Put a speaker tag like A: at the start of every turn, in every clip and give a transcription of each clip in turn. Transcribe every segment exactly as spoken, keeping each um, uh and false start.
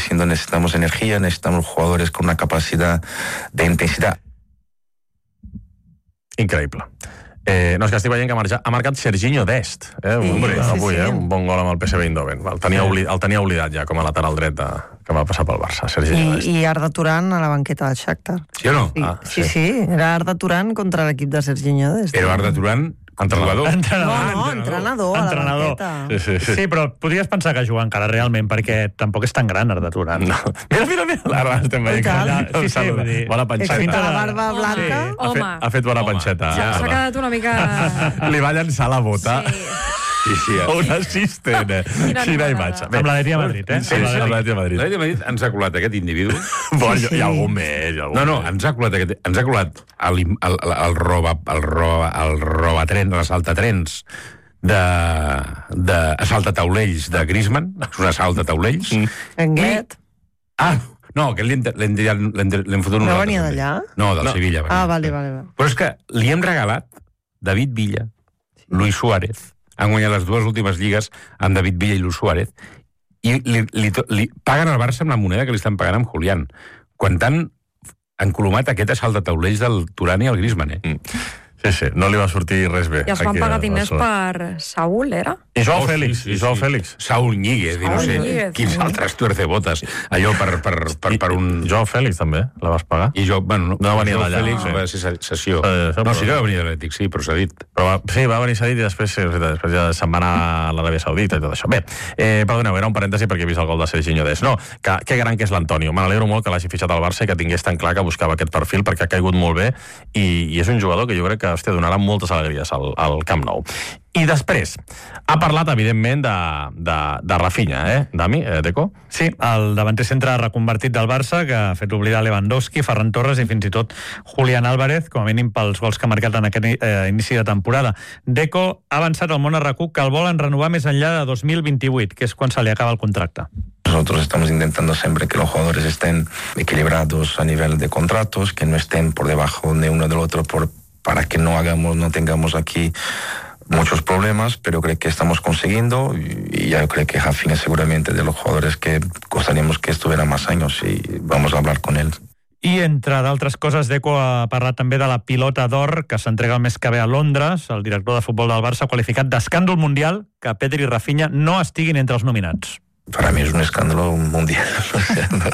A: diciendo, necesitamos energía, necesitamos jugadores con una capacidad de intensidad.
B: Increïble. Eh, no, és que estic veient que ha marcat, ha marcat Serginho Dest, eh?
C: Sí,
B: un,
C: sí,
B: avui,
C: sí.
B: eh? Un bon gol amb el P S V Eindhoven. El tenia, oblid, el tenia oblidat ja com a lateral dret de, que va passar pel Barça, Serginho
C: I,
B: Dest.
C: I Arda Turan a la banqueta del Shakhtar.
D: Sí o no?
C: Sí,
B: Ah,
C: sí,
B: sí.
C: sí, era Arda Turan contra l'equip de Serginho Dest.
D: Però Arda Turan, entrenador.
E: Entrenador.
C: No, no, entrenador, a la
E: Entrenador.
C: banqueta.
B: Sí, sí, sí.
E: Sí, però podries pensar que juga encara realment, perquè tampoc és tan gran Arda Turan.
B: No. Mira, mira, mira, ara estem veient
C: I tant.
B: que
E: Sí, sí,
B: saluda.
E: vull dir,
B: Bona
C: És
B: panxeta.
C: que
E: pinta
C: la
E: de-
C: barba
F: Home.
C: blanca...
B: Ha fet,
F: Home.
B: ha fet bona panxeta.
F: S'ha s'ha quedat una mica...
B: Li va llançar la bota.
F: Sí.
D: Sí, sí.
B: Un assistent.
F: Quina
B: Quina
F: animalada.
B: imatge.
E: Amb l'Atlètic de Madrid, eh?
B: Sí, sí, amb l'Atlètic de Madrid.
D: L'Atlètic de Madrid ens ha colat aquest individu.
B: Bon, hi ha algun més. Hi ha algun
D: No, no,
B: més.
D: ens ha colat aquest... Ens ha colat el, el, el, el roba... El roba... El roba tren, l'assaltatrens de... de assaltataulells de Griezmann. És un assaltataulells. Mm.
C: Enguet.
D: Ah, no, que l'hem l'hem- l'hem l'hem fotut
C: No
D: nosaltres,
C: venia
D: també.
C: d'allà?
D: No, del
B: No.
D: Sevilla.
C: Ah,
D: venia.
C: vale, vale. vale.
D: Però és que li hem regalat David Villa, Luis Suárez, han guanyat les dues últimes lligues amb David Villa i Luis Suárez, i li, li, li paguen al Barça amb la moneda que li estan pagant amb Julián, quan t'han encolomat aquest assalt de taulells del Turan i el Griezmann, eh?
B: Sí, sí, no li va sortir res bé.
F: I es van
B: aquí
F: pagar
B: a
F: diners
B: Barcelona.
F: per Saúl, era?
B: I Joao
D: Oh, sí,
B: Fèlix,
D: sí,
B: i Joao
D: sí.
B: Fèlix.
D: Saúl Ñíguez, i no
F: Saúl
D: sé
F: Ñíguez.
D: quins altres tuercebotes, allò per, per, per, per un...
B: I Joao Fèlix també, la vas pagar?
D: I jo, bueno, no,
B: No venia
D: Joao
B: d'allà,
D: Fèlix
B: sí.
D: va ser sessió.
B: Eh,
D: No, sí que
B: però-
D: va venir de l'Atlètic, sí, però s'ha dit.
B: Però va, sí, va venir cedit i després, sí, després ja se'n va anar a l'Aràbia Saudita i tot això. Bé, eh, perdoneu, era un parèntesi perquè he vist el gol de Serginho Dest. No, que, que gran que és l'Antonio. Me n'alegro molt que l'hagi fitxat al Barça i que tingués tan clar que buscava aquest perfil perquè ha caigut molt bé i, i és un jugador que jo crec que hòstia, donarà moltes alegries al, al Camp Nou. I després, ha parlat, evidentment, de, de, de Rafinha, eh, Dami, eh, Deco?
E: Sí, el davanter centre reconvertit del Barça, que ha fet oblidar Lewandowski, Ferran Torres i fins i tot Julián Álvarez, com a mínim pels gols que ha marcat en aquest eh, inici de temporada. Deco ha avançat al món arracu que el volen renovar més enllà de dos mil vint-i-vuit, que és quan se li acaba el contracte.
A: Nosotros estamos intentando siempre que los jugadores estén equilibrados a nivel de contratos, que no estén por debajo de uno del otro por, para que no hagamos, no tengamos aquí muchos problemas, pero creo que estamos consiguiendo y yo creo que Rafinha seguramente de los jugadores que gustaríamos que estuviera más años y vamos a hablar con él.
E: I, entre d'altres coses, Deco ha parlat també de la pilota d'or que s'entrega el mes que ve a Londres. El director de futbol del Barça ha qualificat d'escàndol mundial que Pedri i Rafinha no estiguin entre els nominats.
A: Para mí es un escándalo mundial. O sea, no.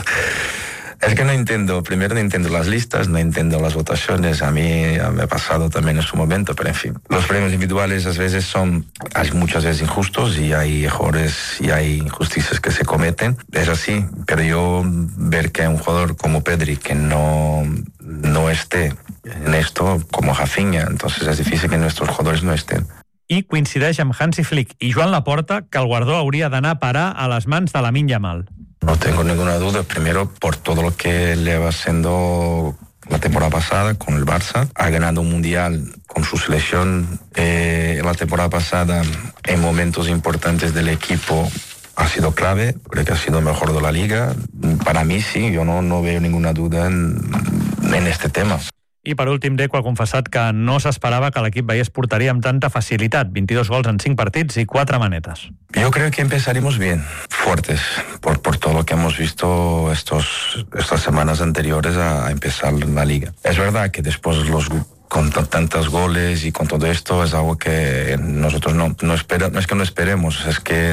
A: Es que no entiendo, primero no entiendo las listas, no entiendo las votaciones, a mí me ha pasado también en su momento, pero en fin. Los premios individuales a veces son hay muchas veces injustos y hay errores y hay injusticias que se cometen, es así, pero yo ver que un jugador como Pedri que no, no esté en esto, como Rafinha, entonces es difícil que nuestros jugadores no estén.
E: I coincideix amb Hansi Flick i Joan Laporta que el guardó hauria d'anar a parar a les mans de Lamine Yamal.
A: No tengo ninguna duda, primero por todo lo que lleva haciendo la temporada pasada con el Barça. Ha ganado un mundial con su selección eh, la temporada pasada en momentos importantes del equipo. Ha sido clave, creo que ha sido mejor de la liga. Para mí sí, yo no, no veo ninguna duda en, en este tema.
E: I per últim, Deco ha confessat que no s'esperava que l'equip veiés porteria amb tanta facilitat. vint-i-dos gols en cinc partits i quatre manetes.
A: Yo creo que empezaremos bien, fuertes, por, por todo lo que hemos visto estos, estas semanas anteriores a, a empezar la liga. Es verdad que después los con t- tantos goles y con todo esto es algo que nosotros no, no, espera, no es que no esperemos, es que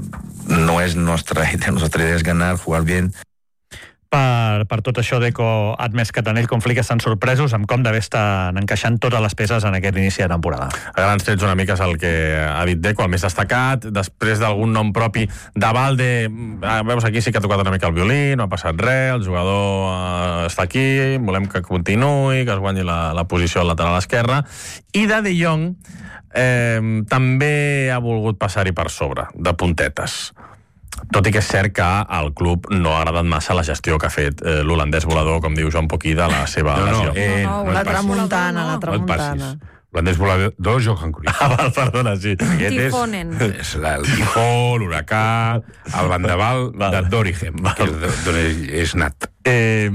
A: no es nuestra idea, nuestra idea es ganar, jugar bien.
E: Per, per tot això, Deco ha admès que tant ell com Flick estan sorpresos amb com d'haver estan encaixant totes les peces en aquest inici de temporada.
B: A grans trets una mica és el que ha dit Deco, el més destacat, després d'algun nom propi de Valde, ah, veus aquí sí que ha tocat una mica el violí, no ha passat res, el jugador eh, està aquí, volem que continuï, que es guanyi la, la posició al lateral esquerre, i de De Jong eh, també ha volgut passar-hi per sobre, de puntetes. Tot i que és cert que al club no ha agradat massa la gestió que ha fet eh, l'holandès volador, com diu Joan Poquí, de la seva
D: No, no,
B: lesió.
D: eh,
F: No, no,
D: no
C: La
D: et passis.
C: tramuntana, la
D: No et
C: tramuntana.
D: passis. L'holandès volador, Johan Cruyff.
B: Ah, val, perdona, sí.
D: Aquest és,
F: Tifonen.
D: és la, el tifó, l'huracà, el vendaval
B: Val.
D: de Dorigen, que és d'on és nat.
B: Eh,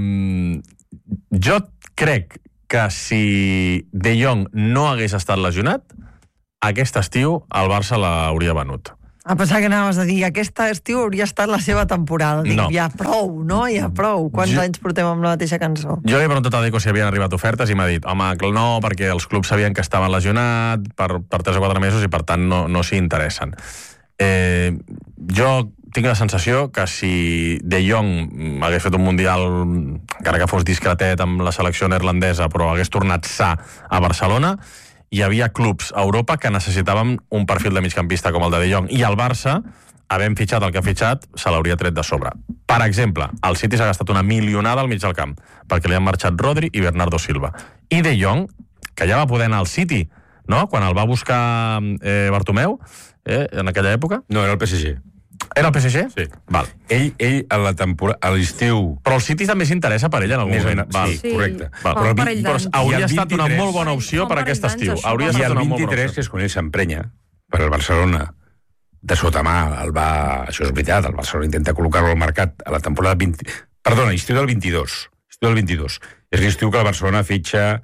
B: jo crec que si De Jong no hagués estat lesionat, aquest estiu el Barça l'hauria venut.
C: A pensar que anaves a dir, aquesta estiu hauria estat la seva temporada. Dic,
B: No.
C: ja prou, no? Ja prou. Quants
B: Jo-
C: anys portem amb la mateixa cançó?
B: Jo li he preguntat a Deco si havien arribat ofertes i m'ha dit, home, no, perquè els clubs sabien que estaven lesionats per, per tres o quatre mesos i per tant no, no s'hi interessen. Eh, jo tinc la sensació que si De Jong hagués fet un mundial, encara que fos discretet amb la selecció neerlandesa, però hagués tornat sa a Barcelona, hi havia clubs a Europa que necessitaven un perfil de migcampista com el de De Jong, i el Barça, havent fitxat el que ha fitxat, se l'hauria tret de sobre. Per exemple, el City s'ha gastat una milionada al mig del camp, perquè li han marxat Rodri i Bernardo Silva. I De Jong, que ja va poder anar al City, no?, quan el va buscar eh, Bartomeu, eh, en aquella època.
D: No, era el P S G.
B: Era el P S G?
D: Sí.
B: Val.
D: Ell, ell a la temporada, a l'estiu...
B: Però el City també s'interessa per ell en algun
D: Més o
B: moment.
D: menys,
B: Val.
D: sí, correcte.
B: Val.
F: Fa
B: Però,
F: un parell
B: però
F: d'anys.
B: hauria
D: I el
B: estat una
D: vint-i-tres
B: molt bona opció
F: Fa
B: per
F: un
B: aquest
F: parell d'anys,
B: estiu.
F: això.
B: Hauria
D: I
B: estat
D: el
B: una molt bona
D: vint-i-tres,
B: opció.
D: que és quan ell s'emprenya per al Barcelona, de sota mà, el va... Això és veritat, el Barcelona intenta col·locar-lo al mercat a la temporada vint... Perdona, estiu del vint-i-dos. Estiu del vint-i-dos. És l'estiu que el Barcelona fitxa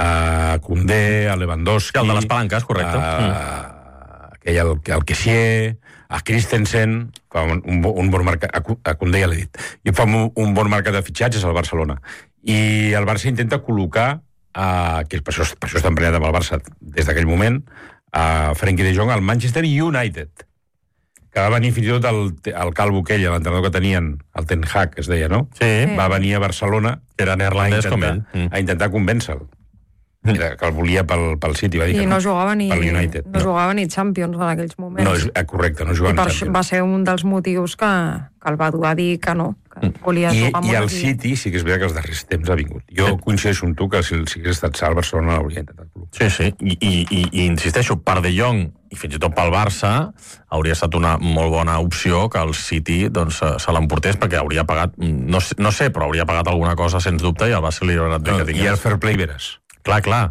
D: a Koundé, a Lewandowski...
B: Sí, el de les palanques, correcte.
D: A, aquell, el, el Kessier, a Christensen, fa un, un, un bon mercat... A, a Koundé ja l'he dit. I fa un, un bon mercat de fitxatges al Barcelona. I el Barça intenta col·locar, a, que per això, per això està emprenyat amb el Barça des d'aquell moment, a Frenkie de Jong al Manchester United, que va venir fins i tot el, el Calvo aquell, l'entrenador que tenien, el Ten Hag, es deia, no?
B: Sí,
D: Va venir a Barcelona
B: era
D: a
B: neerlandès com ell.
D: intentar,
B: Mm.
D: a intentar convèncer-lo. Era, que el volia pel, pel City, va dir
F: I
D: que
F: no jugava ni,
D: pel United.
F: no jugava ni Champions en aquells moments.
D: No, és, eh, correcte, no
F: I
D: jugava
F: per
D: en
F: això
D: Champions.
F: va ser un dels motius que, que el va dur a dir que no, que volia
D: I,
F: jugar amb
D: I
F: una
D: el
F: tia.
D: City sí que és veritat que els darrers temps ha vingut. Jo coincideixo amb tu que si, si hagués estat sa, el Barcelona l'hauria intentat club.
B: Sí, sí, I, i, i, i insisteixo, per De Jong i fins i tot pel Barça hauria estat una molt bona opció que el City doncs, se, se l'emportés, perquè hauria pagat, no, sé- no sé, però hauria pagat alguna cosa sens dubte i el Barça li hauria anat bé
D: No,
B: que
D: I el
B: tingués.
D: fair play veres.
B: Clar, clar.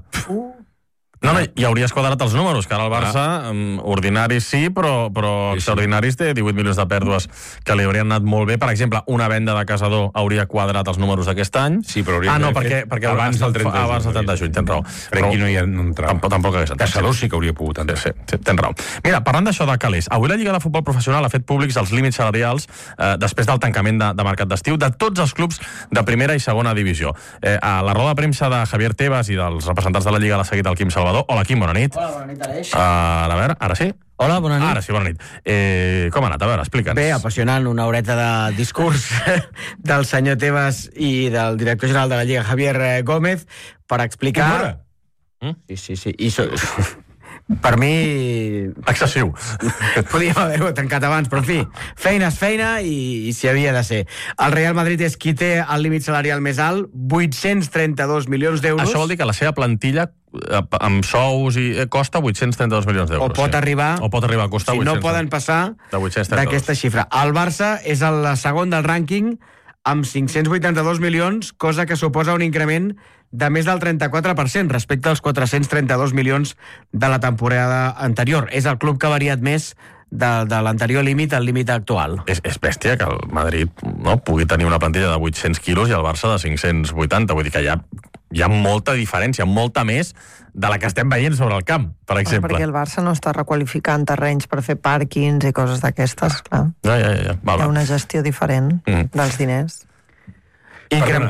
B: No, no, i hauries quadrat els números, que ara el Barça, um, ordinaris sí, però, però
D: Sí, sí.
B: extraordinaris té divuit milions de pèrdues que li haurien anat molt bé. Per exemple, una venda de Casador hauria quadrat els números d'aquest any.
D: Sí, però hauria
B: Ah, no,
D: d'haver
B: perquè,
D: fet
B: perquè
D: abans del trenta de juny.
B: Abans del trenta de juny, tens raó.
D: Frenkie no hi ha no entrava.
B: Tampoc, tampoc hagués entrat.
D: Caçador sí que hauria pogut entrar.
B: Sí, sí, tens raó. Mira, parlant d'això de calés, avui la Lliga de Futbol Professional ha fet públics els límits salarials eh, després del tancament de, de mercat d'estiu de tots els clubs de primera i segona divisió. Eh, a la roda de premsa de Javier Tebas i dels representants de la Lliga l'ha seguit el Quim Salvador. Hola, Quim, bona nit.
G: Hola, bona nit, Aleix.
B: Uh, a veure, ara sí?
G: Hola, bona nit.
B: Ara sí, bona nit. Eh, com ha anat? A veure, explica'ns.
G: Bé, apassionant, una horeta de discurs del senyor Tebas i del director general de la Lliga, Javier eh, Gómez, per explicar...
D: Una hora?
B: Mm?
G: Sí, sí, sí. I so... Per mi...
B: Excessiu.
G: Podíem haver-ho tancat abans, però en fi, feina és feina i, i s'hi havia de ser. El Real Madrid és qui té el límit salarial més alt, vuit-cents trenta-dos milions d'euros.
B: Això vol dir que la seva plantilla eh, amb sous i eh, costa vuit-cents trenta-dos milions d'euros.
G: O pot
B: sí.
G: arribar...
B: O pot arribar a costar
G: Si no
B: vuit-cents.
G: poden passar
B: De vuit-cents trenta-dos.
G: d'aquesta xifra. El Barça és el segon del rànquing amb cinc-cents vuitanta-dos milions, cosa que suposa un increment de més del trenta-quatre per cent respecte als quatre-cents trenta-dos milions de la temporada anterior. És el club que ha variat més de, de l'anterior límit al límit actual.
B: És, és bèstia que el Madrid no, pugui tenir una plantilla de vuit-cents quilos i el Barça de cinc-cents vuitanta. Vull dir que hi ha, hi ha molta diferència, molta més de la que estem veient sobre el camp, per exemple.
C: Perquè el Barça no està requalificant terrenys per fer pàrquings i coses d'aquestes, clar.
B: Ja, ja, ja. ja. Val,
C: Hi ha
B: val.
C: una gestió diferent
B: Mm.
C: dels diners.
D: Perdona,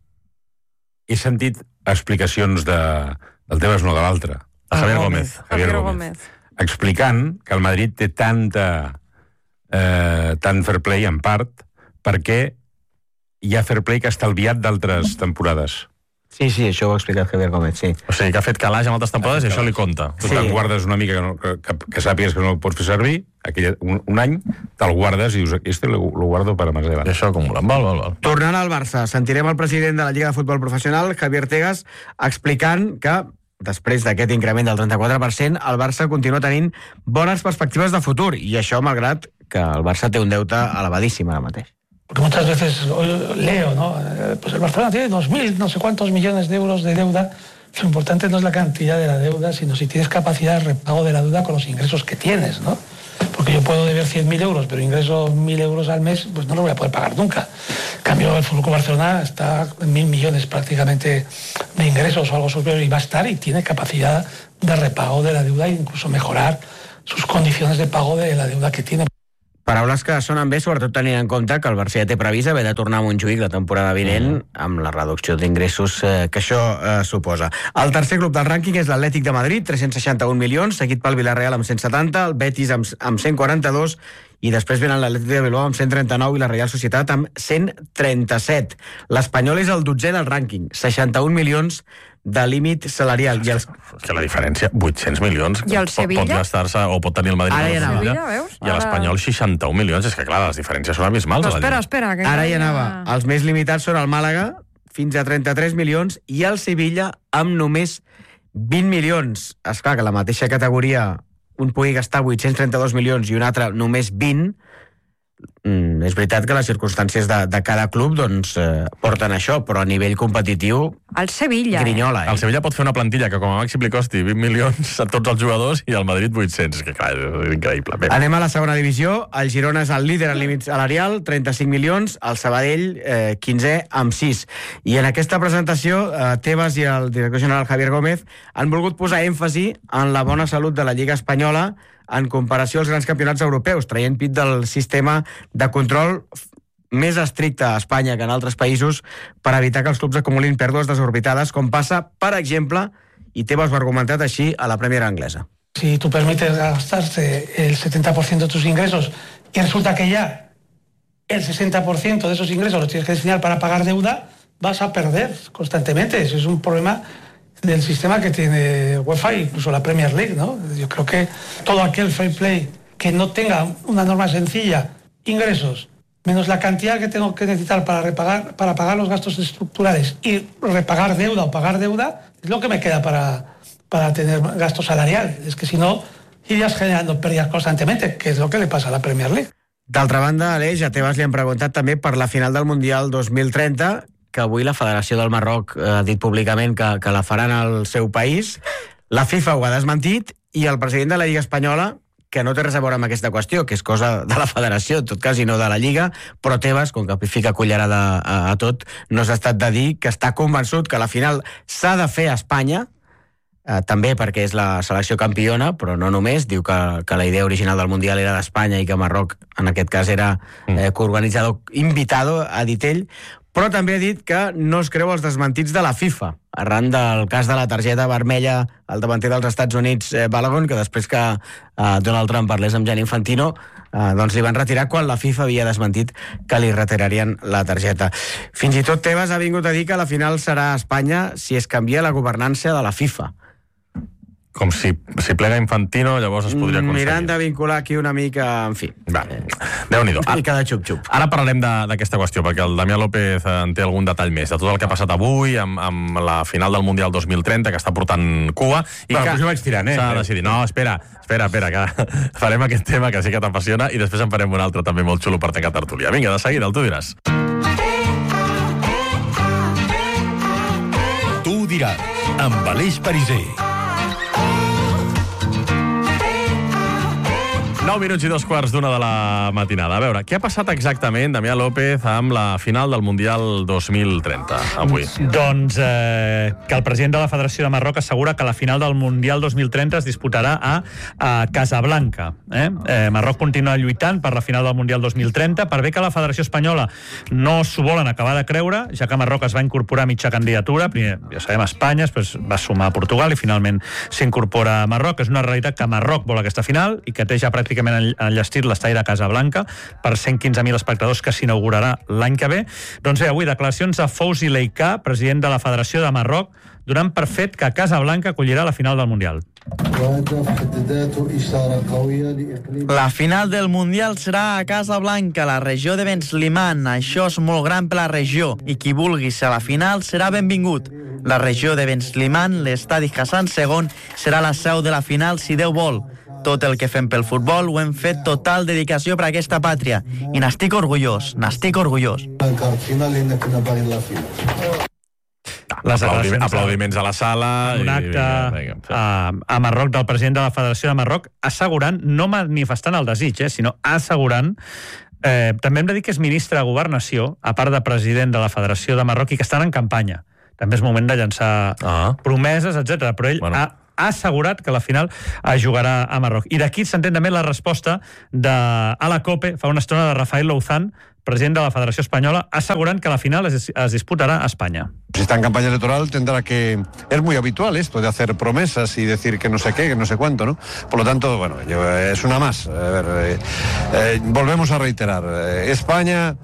D: he sentit explicacions de, del Tebas, no de l'altre.
B: A Javier
C: Ah,
B: Gómez.
F: Javier Gómez.
D: Explicant que el Madrid té tanta eh, tant fair play en part perquè hi ha fair play que ha estalviat d'altres temporades.
G: Sí, sí, això ho ha explicat Javier Gómez, sí.
B: O sigui, que ha fet calaix en altres temporades i això li compta.
D: Tu
G: Sí.
D: te'n guardes una mica que, no, que, que, que sàpigues que no el pots fer servir, aquell, un, un any te'l guardes i dius, este lo, lo guardo para más
B: I
D: adelante.
B: això acumula. Val, val, val.
G: Tornant al Barça, sentirem el president de la Lliga de Futbol Professional, Javier Tegas, explicant que després d'aquest increment del trenta-quatre per cent, el Barça continua tenint bones perspectives de futur, i això malgrat que el Barça té un deute elevadíssim ara mateix.
H: Porque muchas veces leo, ¿no? Eh, Pues el Barcelona tiene dos mil, no sé cuántos millones de euros de deuda. Lo importante no es la cantidad de la deuda, sino si tienes capacidad de repago de la deuda con los ingresos que tienes, ¿no? Porque yo puedo deber cien mil euros, pero ingreso mil euros al mes, pues no lo voy a poder pagar nunca. En cambio, el F C Barcelona está en mil millones prácticamente de ingresos o algo superior y va a estar y tiene capacidad de repago de la deuda e incluso mejorar sus condiciones de pago de la deuda que tiene.
G: Paraules que sonen bé, sobretot tenint en compte que el Barça ja té previst haver de tornar a Montjuïc la temporada vinent, amb la reducció d'ingressos eh, que això eh, suposa. El tercer grup del rànquing és l'Atlètic de Madrid, tres-cents seixanta-un milions, seguit pel Villarreal amb cent setanta, el Betis amb, amb cent quaranta-dos, i després venen l'Atlètic de Bilbao amb cent trenta-nou i la Real Societat amb cent trenta-set. L'Espanyol és el dotzè del rànquing, seixanta-un milions de límit salarial. I els...
B: Que la diferència, vuit-cents milions,
F: I el
B: pot,
F: Sevilla?
B: pot gastar-se, o pot tenir el Madrid.
G: Ara
B: o
G: ja
B: el
G: anava.
B: Sevilla,
F: Sevilla, veus?
B: I a l'Espanyol seixanta-un milions. És que, clar, les diferències són abismals.
F: No,
B: a la
F: espera,
B: Lliga.
F: espera. Que
G: Ara hi
F: ja-
G: anava. Els més limitats són el Màlaga, fins a trenta-tres milions, i el Sevilla amb només vint milions. Esclar, que la mateixa categoria un pugui gastar vuit-cents trenta-dos milions i un altre només vint, mm, és veritat que les circumstàncies de, de cada club doncs, eh, porten això, però a nivell competitiu,
F: El Sevilla.
G: grinyola. Eh?
B: El Sevilla pot fer una plantilla que com a màxim li costi vint milions a tots els jugadors i el Madrid vuit-cents. És que, clar, és increïble. Bé.
G: Anem a la segona divisió. El Girona és el líder en límit salarial, trenta-cinc milions. El Sabadell, eh, quinzè, amb sis. I en aquesta presentació, eh, Tebas i el director general Javier Gómez han volgut posar èmfasi en la bona salut de la Lliga Espanyola en comparació als grans campionats europeus, traient pit del sistema de control més estricte a Espanya que en altres països per evitar que els clubs acumulin pèrdues desorbitades, com passa, per exemple, i Tebas ho ha argumentat així, a la Premier anglesa.
H: Si tú permites gastarse el setenta por ciento de tus ingresos y resulta que ya el sesenta por ciento de esos ingresos los tienes que destinar para pagar deuda, vas a perder constantemente. Eso es un problema del sistema que tiene UEFA e incluso la Premier League, ¿no? Yo creo que todo aquel fair play que no tenga una norma sencilla, ingresos, menos la cantidad que tengo que necesitar para repagar, para pagar los gastos estructurales y repagar deuda o pagar deuda, es lo que me queda para, para tener gasto salarial. Es que si no, irías generando pérdidas constantemente, que es lo que le pasa a la Premier League.
G: D'altra banda, Aleix, a Tebas li han preguntat també per la final del Mundial dos mil trenta, que avui la Federació del Marroc ha dit públicament que, que la faran al seu país. La FIFA ho ha desmentit i el president de la Lliga Espanyola, que no té res a veure amb aquesta qüestió, que és cosa de la Federació, en tot cas, i no de la Lliga, però Tebas, com que fica cullerada a, a tot, no s'ha estat de dir que està convençut que la final s'ha de fer a Espanya, eh, també perquè és la selecció campiona, però no només, diu que, que la idea original del Mundial era d'Espanya i que Marroc, en aquest cas, era eh, coorganitzador invitado, ha dit ell, però també ha dit que no es creu els desmentits de la FIFA, arran del cas de la targeta vermella al davanter dels Estats Units, eh, Balogun, que després que eh, Donald Trump parlés amb Gianni Infantino, eh, doncs li van retirar quan la FIFA havia desmentit que li retirarien la targeta. Fins i tot Tebas ha vingut a dir que la final serà a Espanya si es canvia la governança de la FIFA.
B: Com si, si plega Infantino, llavors es podria aconseguir.
G: Mirant de vincular aquí una mica, en fi.
B: Va, Déu-n'hi-do.
G: Una mica de xup-xup.
B: Ara parlarem d'aquesta qüestió, perquè el Damià López en té algun detall més, de tot el que ha passat avui, amb, amb la final del Mundial dos mil trenta, que està portant cua. I
D: Però
B: que
D: jo vaig tirant, eh?
B: S'ha de decidir. No, espera, espera, espera, que farem aquest tema que sí que t'apassiona i després en farem un altre també molt xulo per tancar tertúlia. Vinga, de seguida, el tu diràs.
I: Tu diràs, amb Aleix Pariser.
B: nou minuts i dos quarts d'una de la matinada. A veure, què ha passat exactament, Damià López, amb la final del Mundial dos mil trenta, avui?
E: Doncs eh, que el president de la Federació de Marroc assegura que la final del Mundial dos mil trenta es disputarà a, a Casablanca. Eh? Eh, Marroc continua lluitant per la final del Mundial dos mil trenta, per bé que la Federació Espanyola no s'ho volen acabar de creure, ja que Marroc es va incorporar a mitja candidatura, primer, ja sabem, Espanya, després va sumar a Portugal i finalment s'incorpora a Marroc. És una realitat que Marroc vol aquesta final i que té ja pràcticament enllestit l'estadi de Casablanca per cent quinze mil espectadors que s'inaugurarà l'any que ve. Doncs bé, avui declaracions de Fouzi Leika, president de la Federació de Marroc, donant per fet que Casablanca acollirà la final del Mundial.
J: La final del Mundial serà a Casablanca, la regió de Ben Slimane. Això és molt gran per la regió i qui vulgui ser a la final serà benvingut. La regió de Ben Slimane, l'estadi Hassan segon, serà la seu de la final si Déu vol. Tot el que fem pel futbol ho hem fet total dedicació per a aquesta pàtria. I n'estic orgullós, n'estic orgullós.
B: Les Aplaudi aplaudiments a la sala.
E: Un acte a, a Marroc del president de la Federació de Marroc assegurant, no manifestant el desig, eh, sinó assegurant, eh, també hem de dir que és ministre de Governació, a part de president de la Federació de Marroc, i que estan en campanya. També és moment de llançar ah. promeses, etcètera. Però ell bueno. ha ha assegurat que la final es jugarà a Marroc. I d'aquí s'entén també la resposta de, a la COPE fa una estona de Rafael Louzán, president de la Federació Espanyola, asegurant que la final es, es disputará a España.
K: Si está en campaña electoral tendrá que... Es muy habitual esto de hacer promesas y decir que no sé qué, que no sé cuánto, ¿no? Por lo tanto, bueno, yo, es una más. A ver, eh, eh, volvemos a reiterar. Eh, España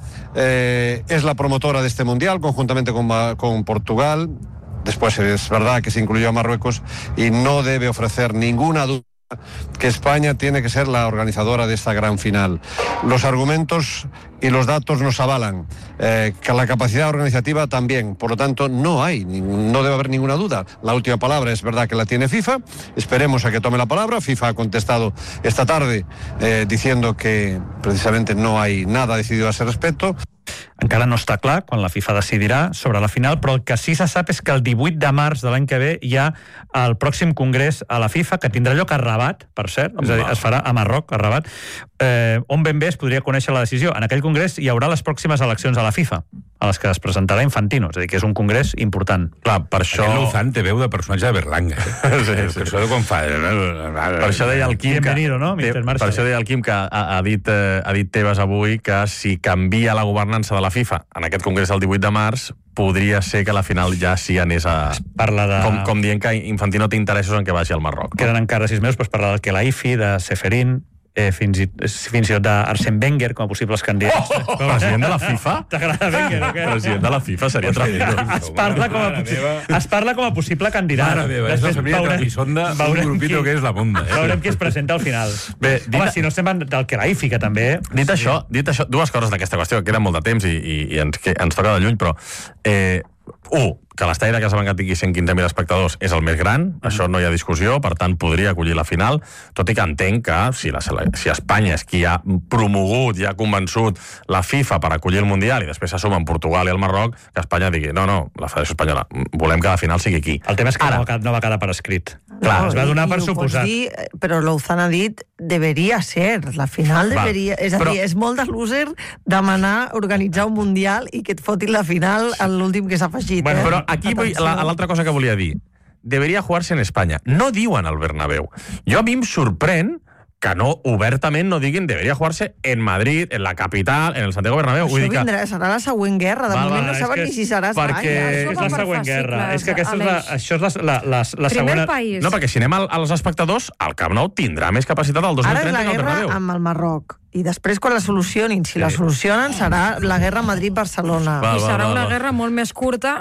K: eh, es la promotora de este mundial, conjuntamente con, con Portugal. Después es verdad que se incluyó a Marruecos y no debe ofrecer ninguna duda que España tiene que ser la organizadora de esta gran final. Los argumentos y los datos nos avalan, eh, que la capacidad organizativa también, por lo tanto no hay, no debe haber ninguna duda. La última palabra es verdad que la tiene FIFA, esperemos a que tome la palabra. FIFA ha contestado esta tarde eh, diciendo que precisamente no hay nada decidido a ese respecto.
E: Encara no està clar quan la FIFA decidirà sobre la final, però el que sí se sap és que el divuit de març de l'any que ve hi ha el pròxim congrés a la FIFA, que tindrà lloc a Rabat, per cert, és a dir, es farà a Marroc, a Rabat, eh, on ben bé es podria conèixer la decisió. En aquell congrés hi haurà les pròximes eleccions a la FIFA, a les que es presentarà Infantino, és a dir, que és un congrés important.
B: Clar, per això...
D: Aquest Louzán té veu de personatge de Berlanga. Eh?
B: sí, sí.
D: Això de quan fa...
B: Per això deia el Quim...
E: Bienvenido, no, mister Marshall?
B: Per això deia el Quim que ha, ha, dit, eh, ha dit Tebas avui que si canvia la governança de la FIFA en aquest congrés el divuit de març, podria ser que la final ja sí anés a...
E: Es parla de...
B: Com, com dient que Infantino té interessos en que vagi al Marroc.
E: Queden encara sis mesos, però es parla del Kelaifi, de Seferin, eh, fins, i, fins i tot d'Arsène Wenger com a possibles candidats.
B: Oh, oh, oh, president de la FIFA?
E: T'agrada Wenger o què?
B: President de la FIFA seria tremendo.
E: Es parla com a, es parla com a possible candidat.
D: Mare meva, és la família Trapisonda, un grupito que és la punta. Eh?
E: Veurem qui es presenta al final. Bé, Home, dit... si no estem del Kelaifi, que també...
B: Dit sí. això, dit això, dues coses d'aquesta qüestió, que queda molt de temps i, i, i ens, que ens toca de lluny, però... Eh, un, que l'estadi de Casablanca tingui cent quinze mil espectadors és el més gran, mm. això no hi ha discussió, per tant podria acollir la final, tot i que entenc que si, la, si Espanya és qui ha promogut i ha convençut la FIFA per acollir el Mundial i després s'assumen Portugal i el Marroc, que Espanya digui, no, no, la Federació Espanyola, volem que la final sigui aquí.
E: El tema és que
B: Ara,
E: no, va, no va quedar per escrit.
C: Clar,
E: es va donar per suposat.
C: Dir, però Louzán ha dit, deveria ser, la final deveria... Val. És a
B: però...
C: dir, és molt de loser demanar organitzar un Mundial i que et fotin la final en l'últim que s'ha afegit.
B: Bueno,
C: eh?
B: però aquí vull, la, l'altra cosa que volia dir. Deberia jugar-se en Espanya. No diuen al Bernabéu. Jo a mi em sorprèn que no, obertament no diguin deberia jugar-se en Madrid, en la capital, en el Santiago Bernabéu.
C: Això
B: Vull dir que...
C: vindrà, serà la següent guerra. De
B: val,
C: moment
B: val,
C: no saben
B: que,
C: ni si serà Espanya.
B: perquè...
E: És la següent guerra. És que aquesta és la, això és la, la, la, la segona...
F: país.
B: No, perquè si anem als espectadors, el Camp Nou tindrà més capacitat el dos mil trenta que el Bernabéu.
C: Ara és la guerra amb el Marroc. I després, quan la solucionin, si la solucionen, serà la guerra Madrid-Barcelona.
F: I serà una guerra molt més curta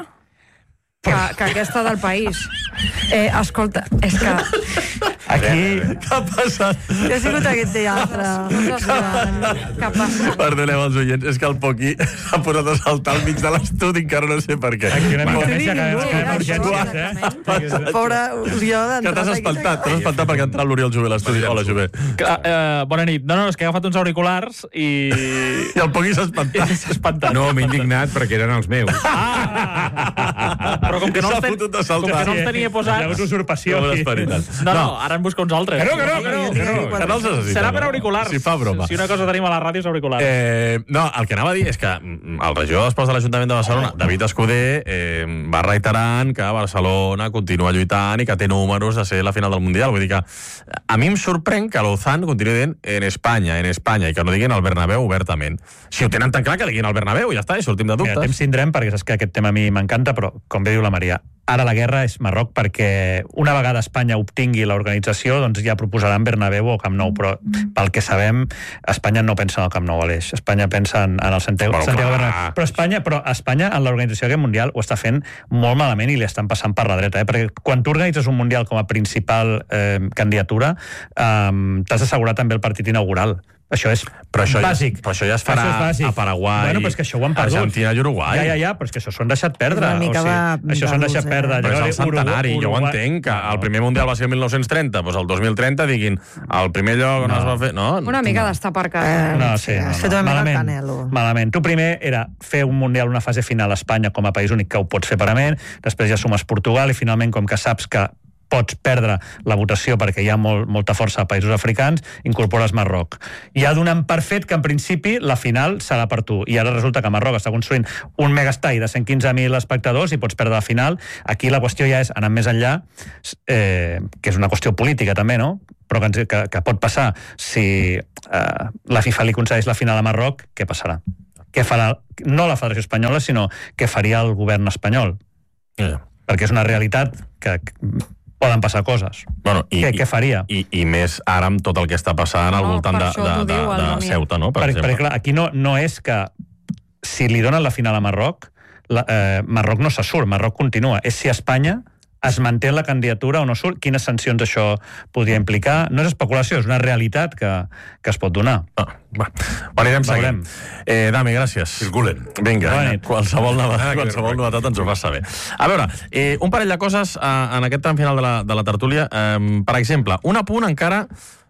F: que, que aquesta del país. Eh, escolta, és que...
E: Aquí...
B: Què ha passat?
C: Què ha sigut aquest teatre?
F: Què passa?
B: Perdoneu els oients, és que el Poqui s'ha posat a saltar al mig de l'estudi, encara no sé per què.
E: Aquí una emergència que
C: ningú,
E: que
C: eh,
E: urgències, eh?
C: Pobre Oriol
B: Que t'has espantat, t'has espantat perquè entra l'Oriol Jové a l'estudi. Hola, Jové.
E: Uh, bona nit. No, no, és que he agafat uns auriculars i...
B: I el Poqui s'ha espantat.
E: S'ha espantat.
D: No, m'he indignat perquè eren els meus.
E: Ah! Però com que no els, ten...
B: fotut de saltar.
E: com que no els tenia posats...
B: Hi ha hagut usurpació. No, no, ara en busca uns altres.
E: Que no, que no, que no. Que no,
B: que no els necessita.
E: Serà per auriculars.
B: Si fa broma.
E: Si una cosa tenim a la ràdio és auriculars.
B: Eh, no, el que anava a dir és que el regidor d'Esports de l'Ajuntament de Barcelona, David Escudé, eh, va reiterant que Barcelona continua lluitant i que té números de ser la final del Mundial. Vull dir que a mi em sorprèn que Louzán continuï dient en Espanya, en Espanya, i que no diguin al Bernabéu obertament. Si ho tenen tan clar, que diguin al Bernabéu, ja està, i sortim de dubtes.
E: Mira, temps tindrem, perquè saps que aquest tema a mi m'encanta, però, com bé diu la Maria, ara la guerra és Marroc perquè una vegada Espanya obtingui l'organització, doncs ja proposaran Bernabéu o Camp Nou, però pel que sabem, Espanya no pensa en el Camp Nou, Aleix. Espanya pensa en, en el Santiago,
B: bueno,
E: Santiago Bernabéu. Però Espanya, però Espanya en l'organització d'aquest Mundial ho està fent molt malament i li estan passant per la dreta, eh? Perquè quan tu organitzes un Mundial com a principal eh, candidatura, eh, t'has d'assegurar també el partit inaugural. Això és
B: però això
E: bàsic.
B: Ja, però això ja es farà
E: a
B: Paraguai,
E: bueno, però és que això ho han perdut.
B: Argentina i Uruguai.
E: Ja, ja, ja, però és que això s'ho han deixat perdre.
C: Una mica
E: o sigui,
C: de,
E: això s'ho han deixat perdre.
B: Però és el centenari, jo ho
E: Uruguai...
B: entenc, que el primer Mundial va ser el mil nou-cents trenta, doncs el dos mil trenta diguin, el primer lloc on
E: no.
B: es va fer... No,
F: una mica d'estar per casa.
C: Eh,
E: no, sí, no, no. Malament, malament. Tu primer era fer un Mundial, una fase final a Espanya com a país únic, que ho pots fer parament, després ja sumes Portugal i finalment, com que saps que pots perdre la votació perquè hi ha molt, molta força a països africans, incorpores Marroc. Ja donen per fet que en principi la final serà per tu, i ara resulta que Marroc està construint un megastadi de cent quinze mil espectadors i pots perdre la final. Aquí la qüestió ja és anar més enllà, eh, que és una qüestió política també, no? Però que, que, que pot passar si eh, la FIFA li concedeix la final a Marroc, què passarà? Què farà, no la Federació Espanyola, sinó què faria el govern espanyol? Yeah. Perquè és una realitat que poden passar coses.
B: Bueno, i,
E: què, què faria?
B: I, I més ara amb tot el que està passant al
F: no,
B: voltant de, de, de, de Ceuta, no? Per
E: perquè,
B: exemple.
E: perquè clar, aquí no, no és que si li donen la final a Marroc, la, eh, Marroc no se surt, Marroc continua. És si Espanya es manté la candidatura o no surt, quines sancions això podria implicar. No és especulació, és una realitat que, que es pot donar.
B: Ah, va. Ho anirem seguint. Eh, Dami, gràcies.
I: Circulen.
B: Vinga, qualsevol, novetat, qualsevol novetat ens ho fas saber. A veure, eh, un parell de coses eh, en aquest tram final de la, de la tertúlia. Eh, per exemple, un apunt encara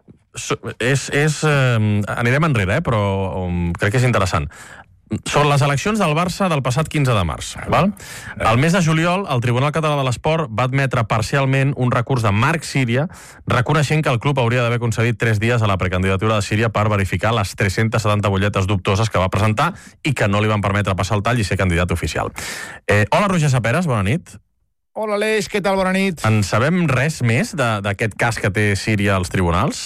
B: és... és eh, anirem enrere, eh, però um, crec que és interessant. Sobre les eleccions del Barça del passat quinze de març. Val? El mes de juliol, el Tribunal Català de l'Esport va admetre parcialment un recurs de Marc Síria, reconeixent que el club hauria d'haver concedit tres dies a la precandidatura de Síria per verificar les tres-centes setanta butlletes dubtoses que va presentar i que no li van permetre passar el tall i ser candidat oficial. Eh, hola, Roger Saperes, bona nit.
L: Hola, Aleix, què tal? Bona nit.
B: En sabem res més d'aquest cas que té Síria als tribunals?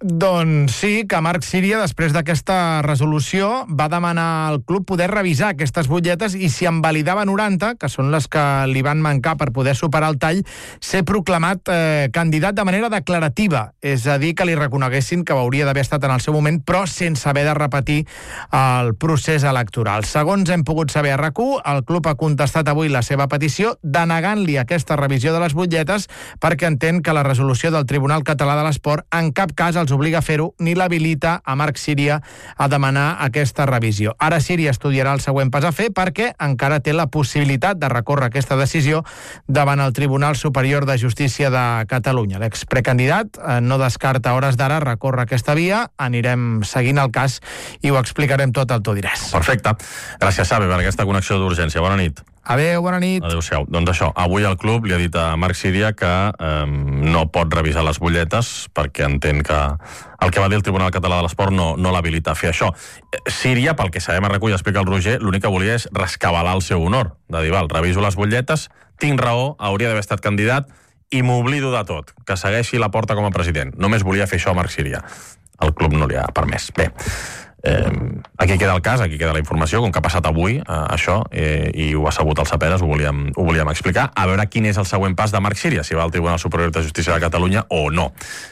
L: Doncs sí, que Marc Síria, després d'aquesta resolució, va demanar al club poder revisar aquestes butlletes i si en validava noranta, que són les que li van mancar per poder superar el tall, ser proclamat eh, candidat de manera declarativa, és a dir, que li reconeguessin que hauria d'haver estat en el seu moment, però sense haver de repetir el procés electoral. Segons hem pogut saber a RAC u, el club ha contestat avui la seva petició denegant-li aquesta revisió de les butlletes perquè entén que la resolució del Tribunal Català de l'Esport en cap cas els obliga a fer-ho ni l'habilita a Marc Síria a demanar aquesta revisió. Ara Síria estudiarà el següent pas a fer perquè encara té la possibilitat de recórrer aquesta decisió davant el Tribunal Superior de Justícia de Catalunya. L'exprecandidat eh, no descarta a hores d'ara recórrer aquesta via, anirem seguint el cas i ho explicarem tot al Tu diràs.
B: Perfecte. Gràcies, Xavi, per aquesta connexió d'urgència. Bona nit.
L: Adéu, bona nit.
B: Adéu-siau. Doncs això, avui el club li ha dit a Marc Síria que eh, no pot revisar les butlletes perquè entén que el que va dir el Tribunal Català de l'Esport no, no l'habilita a fer això. Síria, pel que sabem a recull, explica el Roger, l'únic que volia és rescabalar el seu honor. De dir, val, reviso les butlletes, tinc raó, hauria d'haver estat candidat i m'oblido de tot, que segueixi la porta com a president. Només volia fer això a Marc Síria. El club no li ha permès. Bé, Eh, aquí queda el cas, aquí queda la informació, com que ha passat avui eh, això, eh, i ho ha sabut els Saperes, ho volíem, ho volíem explicar, a veure quin és el següent pas de Marc Síria, si va al Tribunal Superior de Justícia de Catalunya o no.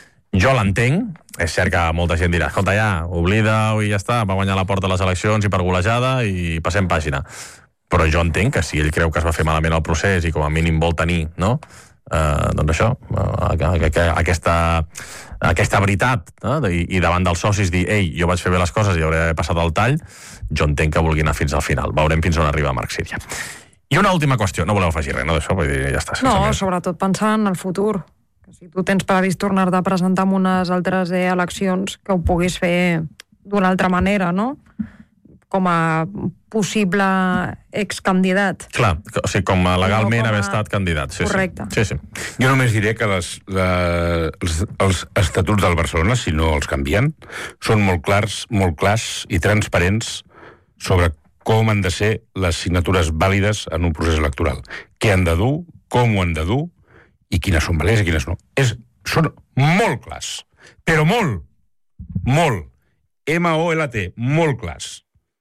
B: Jo l'entenc, és cert que molta gent dirà, escolta ja, oblida-ho i ja està, va guanyar la porta a les eleccions i per golejada i passem pàgina. Però jo entenc que si ell creu que es va fer malament el procés i com a mínim vol tenir, no?, Uh, doncs això, uh, aquesta, aquesta veritat, no? I, i davant dels socis dir, ei, jo vaig fer bé les coses i hauré passat el tall, jo entenc que vulgui anar fins al final. Veurem fins on arriba Marc Síria. I una última qüestió, no voleu afegir res, no, d'això? Vull dir, ja està.
F: No, més. Sobretot pensant en el futur. Que si tu tens previst tornar-te a presentar en unes altres eh, eleccions, que ho puguis fer d'una altra manera, no?, com a possible excandidat.
B: Clar, o sigui, com a legalment
F: no com a...
B: haver estat candidat. Sí,
F: correcte.
B: Sí, sí.
D: Jo només diré que les, la, els, els estatuts del Barcelona, si no els canvien, són molt clars, molt clars i transparents sobre com han de ser les signatures vàlides en un procés electoral. Què han de dur, com ho han de dur i quines són vàlides i quines no. És, són molt clars, però molt, molt, M O L T, molt clars.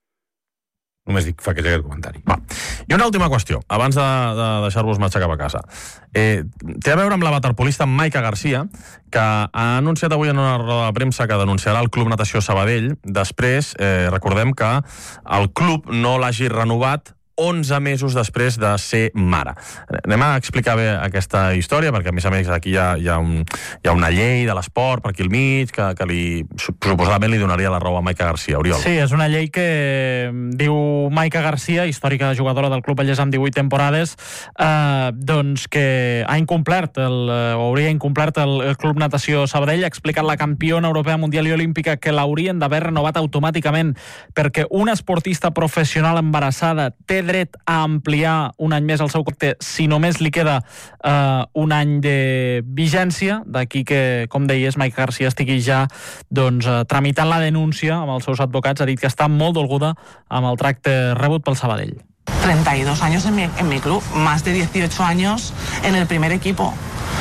D: Només dic, fa que aquest comentari.
B: Va. I una última qüestió, abans de, de deixar-vos marxar cap a casa. Eh, té a veure amb la waterpolista Maica Garcia, que ha anunciat avui en una roda de premsa que denunciarà el Club Natació Sabadell. Després, eh, recordem que el club no l'hagi renovat onze mesos després de ser mare. Anem a explicar bé aquesta història, perquè a més a més aquí hi ha, hi ha, un, hi ha una llei de l'esport per aquí al mig, que, que li, suposadament li donaria la raó a Maica Garcia. Oriol.
M: Sí, és una llei que diu Maica Garcia, històrica jugadora del Club Vallès amb divuit temporades, eh, doncs que ha incomplert, el, o hauria incomplert el, el Club Natació Sabadell, ha explicat la campiona europea, mundial i olímpica que l'haurien d'haver renovat automàticament perquè una esportista professional embarassada té dret a ampliar un any més el seu contracte si només li queda eh, un any de vigència. D'aquí que, com deies, Maica García estigui ja doncs, eh, tramitant la denúncia amb els seus advocats. Ha dit que està molt dolguda amb el tracte rebut pel Sabadell.
N: treinta y dos años en mi, en mi club, más de dieciocho años en el primer equipo.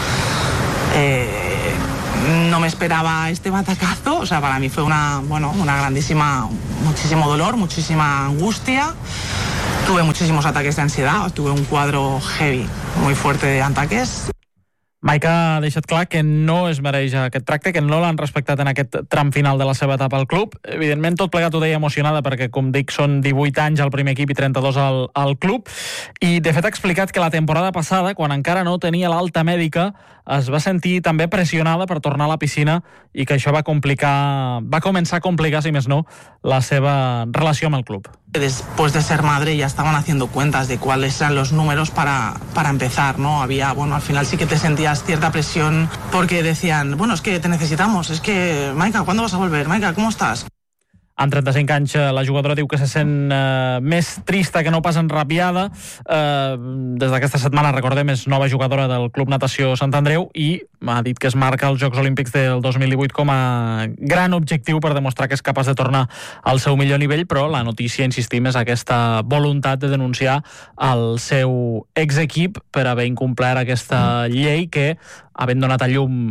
N: Eh, no me esperaba este batacazo, o sea, para mí fue una, bueno, una grandísima, muchísimo dolor, muchísima angustia. Tuve muchísimos ataques de ansiedad, tuve un cuadro heavy, muy fuerte de ataques.
M: Maica ha deixat clar que no es mereix aquest tracte, que no l'han respectat en aquest tram final de la seva etapa al club. Evidentment, tot plegat ho deia emocionada, perquè, com dic, són divuit anys al primer equip i trenta-dos al, al club. I, de fet, ha explicat que la temporada passada, quan encara no tenia l'alta mèdica, es va sentir també pressionada per tornar a la piscina i que això va complicar, va començar a complicar, si més no, la seva relació amb el club.
N: Después de ser madre ya estaban haciendo cuentas de cuáles eran los números para, para empezar, ¿no? Había, bueno, al final sí que te sentías cierta presión porque decían, bueno, es que te necesitamos, es que, Maica, ¿cuándo vas a volver? Maica, ¿cómo estás?
M: Amb trenta-cinc anys, la jugadora diu que se sent eh, més trista que no pas enrabiada. Eh, des d'aquesta setmana, recordem, és nova jugadora del Club Natació Sant Andreu i ha dit que es marca els Jocs Olímpics del dos mil divuit com a gran objectiu per demostrar que és capaç de tornar al seu millor nivell, però la notícia, insistim, és aquesta voluntat de denunciar el seu exequip per haver incomplert aquesta llei que, havent donat a llum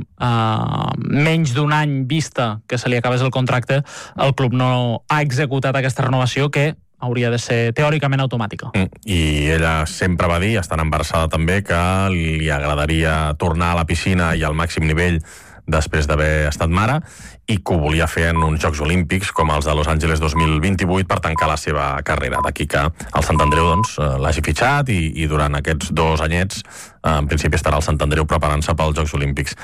M: a menys d'un any vista que se li acabés el contracte, el club no ha executat aquesta renovació que hauria de ser teòricament automàtica.
B: Mm. I ella sempre va dir, estant embarassada també, que li agradaria tornar a la piscina i al màxim nivell després d'haver estat mare i que ho volia fer en uns Jocs Olímpics com els de Los Angeles dos mil vint-i-vuit per tancar la seva carrera. D'aquí que el Sant Andreu doncs, l'hagi fitxat i, i durant aquests dos anyets en principi estarà el Sant Andreu preparant-se pels Jocs Olímpics.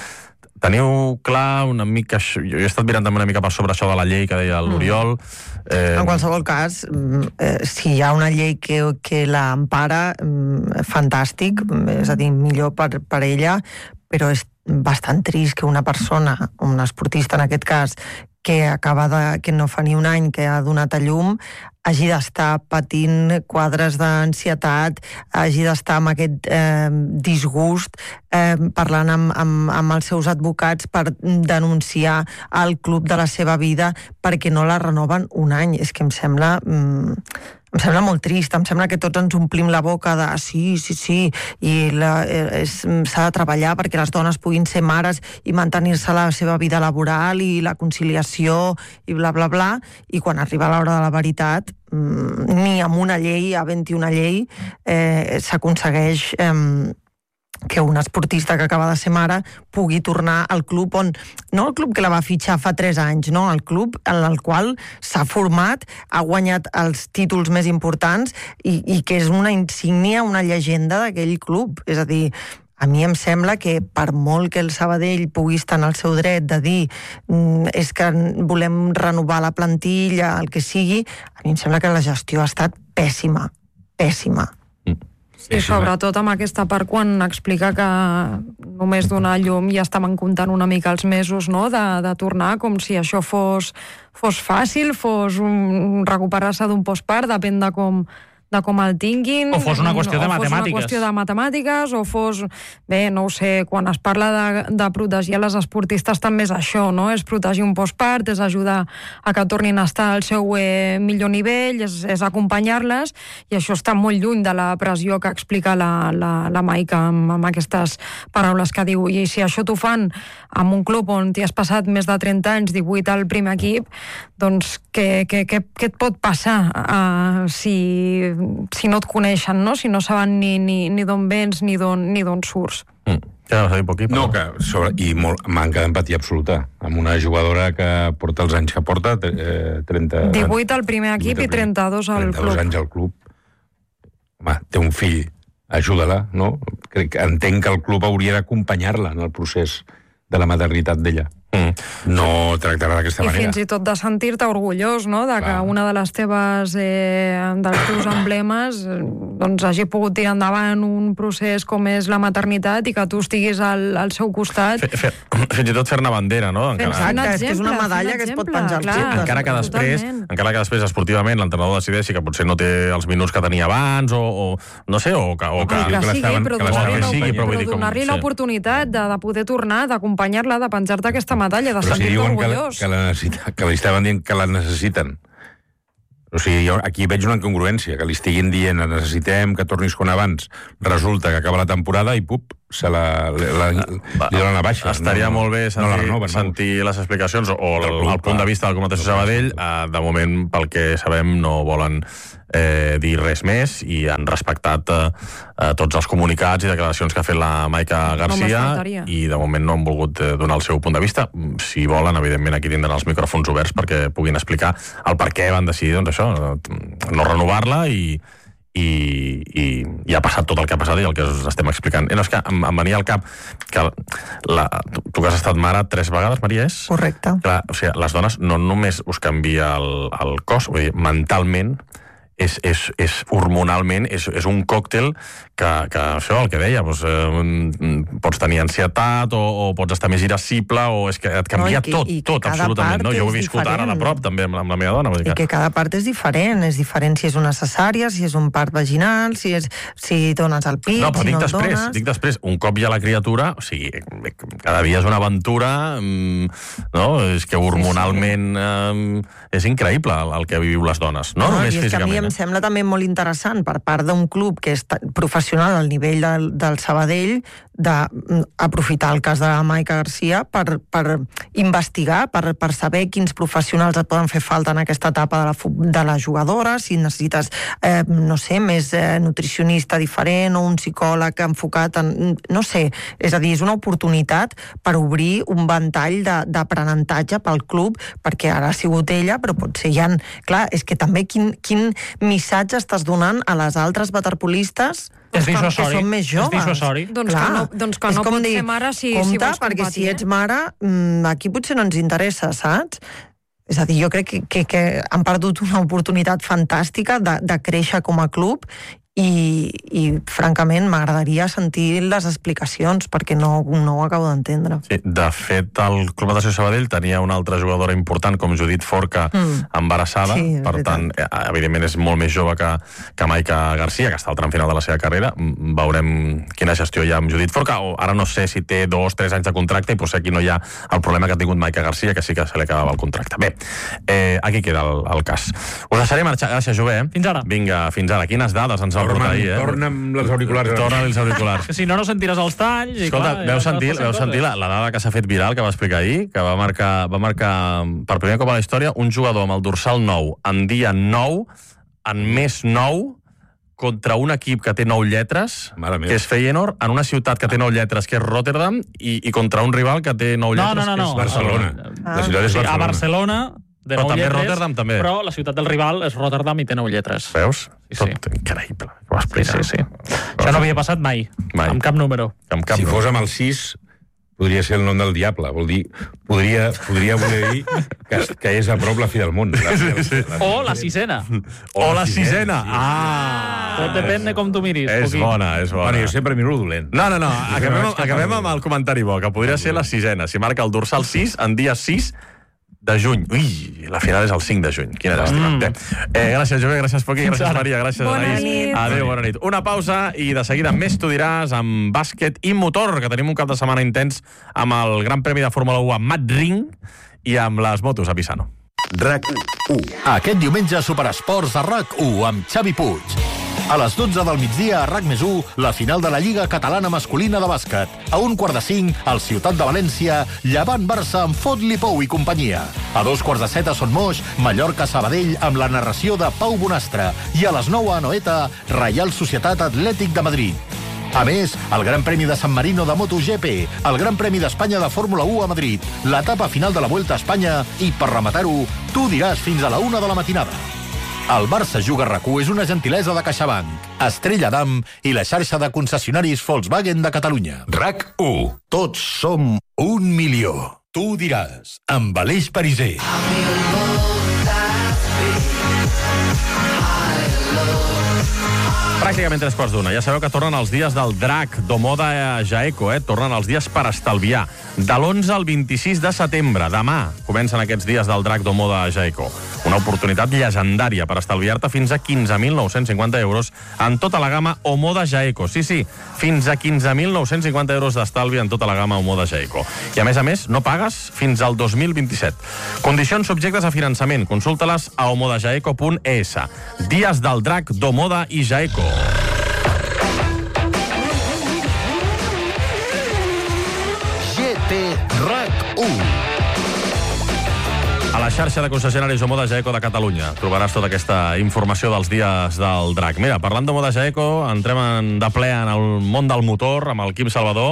B: Teniu clar una mica... Jo he estat mirant també una mica per sobre això de la llei que deia l'Oriol.
C: Eh... En qualsevol cas, eh, si hi ha una llei que, que l'empara, eh, fantàstic, és a dir, millor per, per ella, però és bastant trist que una persona, un esportista en aquest cas, que acaba de, que no fa ni un any que ha donat a llum, hagi d'estar patint quadres d'ansietat, hagi d'estar amb aquest eh, disgust, eh, parlant amb, amb, amb els seus advocats per denunciar el club de la seva vida perquè no la renoven un any. És que em sembla... Mm, em sembla molt trist, em sembla que tots ens omplim la boca de sí, sí, sí, i s'ha de treballar perquè les dones puguin ser mares i mantenir-se la seva vida laboral i la conciliació i bla, bla, bla, i quan arriba l'hora de la veritat, ni amb una llei, havent-hi una llei, eh, s'aconsegueix... Eh, que un esportista que acaba de ser mare pugui tornar al club on... No el club que la va fitxar fa tres anys, no, el club en el qual s'ha format, ha guanyat els títols més importants i, i que és una insígnia, una llegenda d'aquell club. És a dir, a mi em sembla que per molt que el Sabadell pugui estar en el seu dret de dir és que volem renovar la plantilla, el que sigui, a mi em sembla que la gestió ha estat pèssima, pèssima.
F: I sobretot amb aquesta part quan explica que només donar llum ja estaven comptant una mica els mesos, no?, de, de tornar, com si això fos, fos fàcil, fos un, recuperar-se d'un postpart, depèn de com, de com el tinguin.
M: O fos una qüestió de matemàtiques. O fos una qüestió de matemàtiques, o fos... Bé, no ho sé, quan es parla de, de protegir les esportistes també és això, no? És protegir un postpart, és ajudar a que tornin a estar al seu eh, millor nivell, és, és acompanyar-les, i això està molt lluny de la pressió que explica la, la, la Maica amb, amb aquestes paraules que diu. I si això t'ho fan amb un club on t'hi has passat més de trenta anys, divuit al primer equip, doncs què, què, què, què et pot passar uh, si... si no et coneixen, no? Si no saben ni, ni, ni d'on vens ni d'on ni d'on surts.
B: Mm. Ja no, poquí, però...
D: no que sobre, i molt, manca d'empatia absoluta amb una jugadora que porta els anys que porta, eh, trenta...
F: divuit al primer equip i trenta-dos al club.
D: trenta-dos anys al club. Home, té un fill, ajuda-la, no? Crec que entenc que el club hauria d'acompanyar-la en el procés de la maternitat d'ella. Mm. No tractar-la d'aquesta manera.
F: I fins i tot de sentir-te orgullós, no?, de que una de les teves eh, dels teus emblemes doncs, hagi pogut tirar endavant un procés com és la maternitat i que tu estiguis al, al seu costat.
B: Fe, fe, fins i tot fer-ne bandera, no?
C: Encara, Exacte, és que és una medalla que es pot penjar al
B: sí, encara que després, encara que després esportivament l'entrenador decideixi que potser no té els minuts que tenia abans o, o no sé, o que, o que,
F: que, que sigui, però donar-li
B: però
F: donar l'oportunitat de, de poder tornar, d'acompanyar-la, de penjar-te aquesta medalla, de sentir-te orgullós.
D: Que, la necessita, que li estaven dient que la necessiten. O sigui, jo aquí veig una incongruència, que li estiguin dient necessitem que tornis com abans, resulta que acaba la temporada i pup, se la, la, la, li donen la baixa.
B: Estaria
D: no,
B: molt bé sentir,
D: no la renoven,
B: sentir les explicacions o el, el punt de vista del Comunitat Sabadell. Eh, de moment, pel que sabem, no volen eh, dir res més i han respectat eh, tots els comunicats i declaracions que ha fet la Maica Garcia
F: no
B: i de moment no han volgut eh, donar el seu punt de vista. Si volen, evidentment, aquí tindran els micròfons oberts perquè puguin explicar el per què van decidir, doncs això, no renovar-la i I, i, i ha passat tot el que ha passat i el que us estem explicant. I no, és que em, em venia al cap que la, tu, tu que has estat mare tres vegades, Maria, és?
C: Correcte.
B: Clar, o sigui, les dones no només us canvia el, el cos, vull dir, mentalment, és, és, és hormonalment, és, és un còctel que, que això, el que deia, doncs, eh, pots tenir ansietat o, o pots estar més irascible o és que et canvia no, que, tot, tot, absolutament. No? Jo ho he viscut ara a la prop, també, amb la, amb la meva dona. Vull dir
C: I que cada part és diferent, és diferent si és una cesària, si és un part vaginal, si, és, si dones el pit,
B: no, però
C: si
B: dic
C: no el
B: després,
C: dones...
B: dic després, un cop hi ha la criatura, o sigui, cada dia és una aventura, no? És que hormonalment eh, és increïble el, el que viu les dones, no, no només
C: i és
B: físicament.
C: Que a mi em sembla també molt interessant per part d'un club que és professional al nivell del, del Sabadell d'aprofitar el cas de la Maica Garcia per, per investigar, per, per saber quins professionals et poden fer falta en aquesta etapa de la, de la jugadora, si necessites, eh, no sé, més eh, nutricionista diferent o un psicòleg enfocat en... no sé, és a dir, és una oportunitat per obrir un ventall d'aprenentatge pel club, perquè ara ha sigut ella, però potser hi ha... Clar, és que també quin, quin missatge estàs donant a les altres waterpolistes
M: és
C: que, que són més joves.
M: És dissuasori.
F: Doncs Clar, que no, doncs que no pots dir, ser mare si,
C: compte,
F: si vols
C: perquè
F: competir.
C: si ets mare, aquí potser no ens interessa, saps? És a dir, jo crec que, que, que han perdut una oportunitat fantàstica de, de créixer com a club i, i francament, m'agradaria sentir les explicacions, perquè no, no ho acabo d'entendre.
B: Sí, de fet, el Club Natació Sabadell tenia una altra jugadora important, com Judit Forca, mm. embarassada, sí, per tant, evidentment és molt més jove que, que Maica Garcia, que està al tram final de la seva carrera. Veurem quina gestió hi ha amb Judit Forca, o ara no sé si té dos, tres anys de contracte, i potser aquí no hi ha el problema que ha tingut Maica Garcia, que sí que se li acabava el contracte. Bé, eh, aquí queda el, el cas. Us deixaré marxar. Gràcies, Jové.
M: Fins ara.
B: Vinga, fins ara. Quines dades ens ha portat ahir, eh?
D: Torna amb els auriculars.
B: Torna amb els auriculars.
M: Si no, no sentiràs els talls. I
B: Escolta,
M: clar,
B: veu
M: ja
B: sentir, veu sentir la, la dada que s'ha fet viral, que va explicar ahir, que va marcar, va marcar per primer cop a la història un jugador amb el dorsal nou en dia nou, en més nou, contra un equip que té nou lletres, que és Feyenoord, en una ciutat que té nou lletres, que és Rotterdam, i, i contra un rival que té nou lletres,
M: no, no, no,
B: que és Barcelona.
M: Ah. La ciutat és Barcelona. A Barcelona, de
B: però
M: nou
B: també
M: lletres,
B: Rotterdam, també.
M: Però la ciutat del rival és Rotterdam i té nou lletres.
B: Veus?
M: Sí,
B: Tot
M: sí.
B: increïble. Ho vas explicar.
M: Sí, sí, sí. Això no havia passat mai,
B: mai.
M: amb cap número.
B: Amb cap
D: si
B: número.
D: fos amb el sis, podria ser el nom del diable. Vol dir, podria, podria voler dir que, que és a prop la fi del món. La,
M: sí, sí. La, la, o la sisena.
B: O, o la sisena.
M: Sí. Ah! Tot depèn de com tu miris.
B: És
M: poquí.
B: bona, és bona.
D: Bueno, jo sempre miro dolent.
B: No, no, no. Acabem, acabem amb el comentari bo, que podria ser la sisena. Si marca el dorsal sis, en dia sis de juny. Ui, la final és el cinc de juny. Quina llàstima. Mm. Eh, gràcies, Jové, gràcies, Poqui, gràcies, Maria, gràcies,
F: bona
B: Anaïs.
F: Nit.
B: Adéu, bona nit. Una pausa i de seguida més t'ho diràs amb bàsquet i motor, que tenim un cap de setmana intens amb el Gran Premi de Fórmula u a Madrid i amb les motos a Pisano.
I: RAC u. Aquest diumenge Superesports a RAC u amb Xavi Puig. A les dotze del migdia a RAC més u, la final de la Lliga Catalana Masculina de Bàsquet. A un quart de cinc, al Ciutat de València, Llevant Barça amb Fot-li Pou i companyia. A dos quarts de set a Son Moix, Mallorca Sabadell amb la narració de Pau Bonastre. I a les nou a Anoeta, Reial Societat Atlètic de Madrid. A més, el Gran Premi de San Marino de MotoGP, el Gran Premi d'Espanya de Fórmula u a Madrid, l'etapa final de la Vuelta a Espanya i, per rematar-ho, tu diràs fins a la una de la matinada. El Barça Juga RAC u és una gentilesa de CaixaBank, Estrella Damm i la xarxa de concessionaris Volkswagen de Catalunya. RAC u. Tots som un milió. Tu diràs, amb Aleix Pariser.
O: I
B: Pràcticament tres quarts d'una. Ja sabeu que tornen els dies del drac d'Omoda Jaeco, eh? Tornen els dies per estalviar. De l'onze al vint-i-sis de setembre, demà, comencen aquests dies del drac d'Omoda Jaeco. Una oportunitat llegendària per estalviar-te fins a quinze mil nou-cents cinquanta euros en tota la gamma Omoda Jaeco. Sí, sí, fins a quinze mil nou-cents cinquanta euros d'estalvi en tota la gamma Omoda Jaeco. I a més a més, no pagues fins al dos mil vint-i-set. Condicions subjectes a finançament. Consulta-les a omodajaeco punt es. Dies del drac d'Omoda i Jaeco.
I: G T RAC u.
B: A la xarxa de concessionaris Omoda Jaeco de Catalunya trobaràs tota aquesta informació dels dies del drac. Mira, parlant d'Omoda Jaeco, entrem en, de ple en el món del motor amb el Quim Salvador,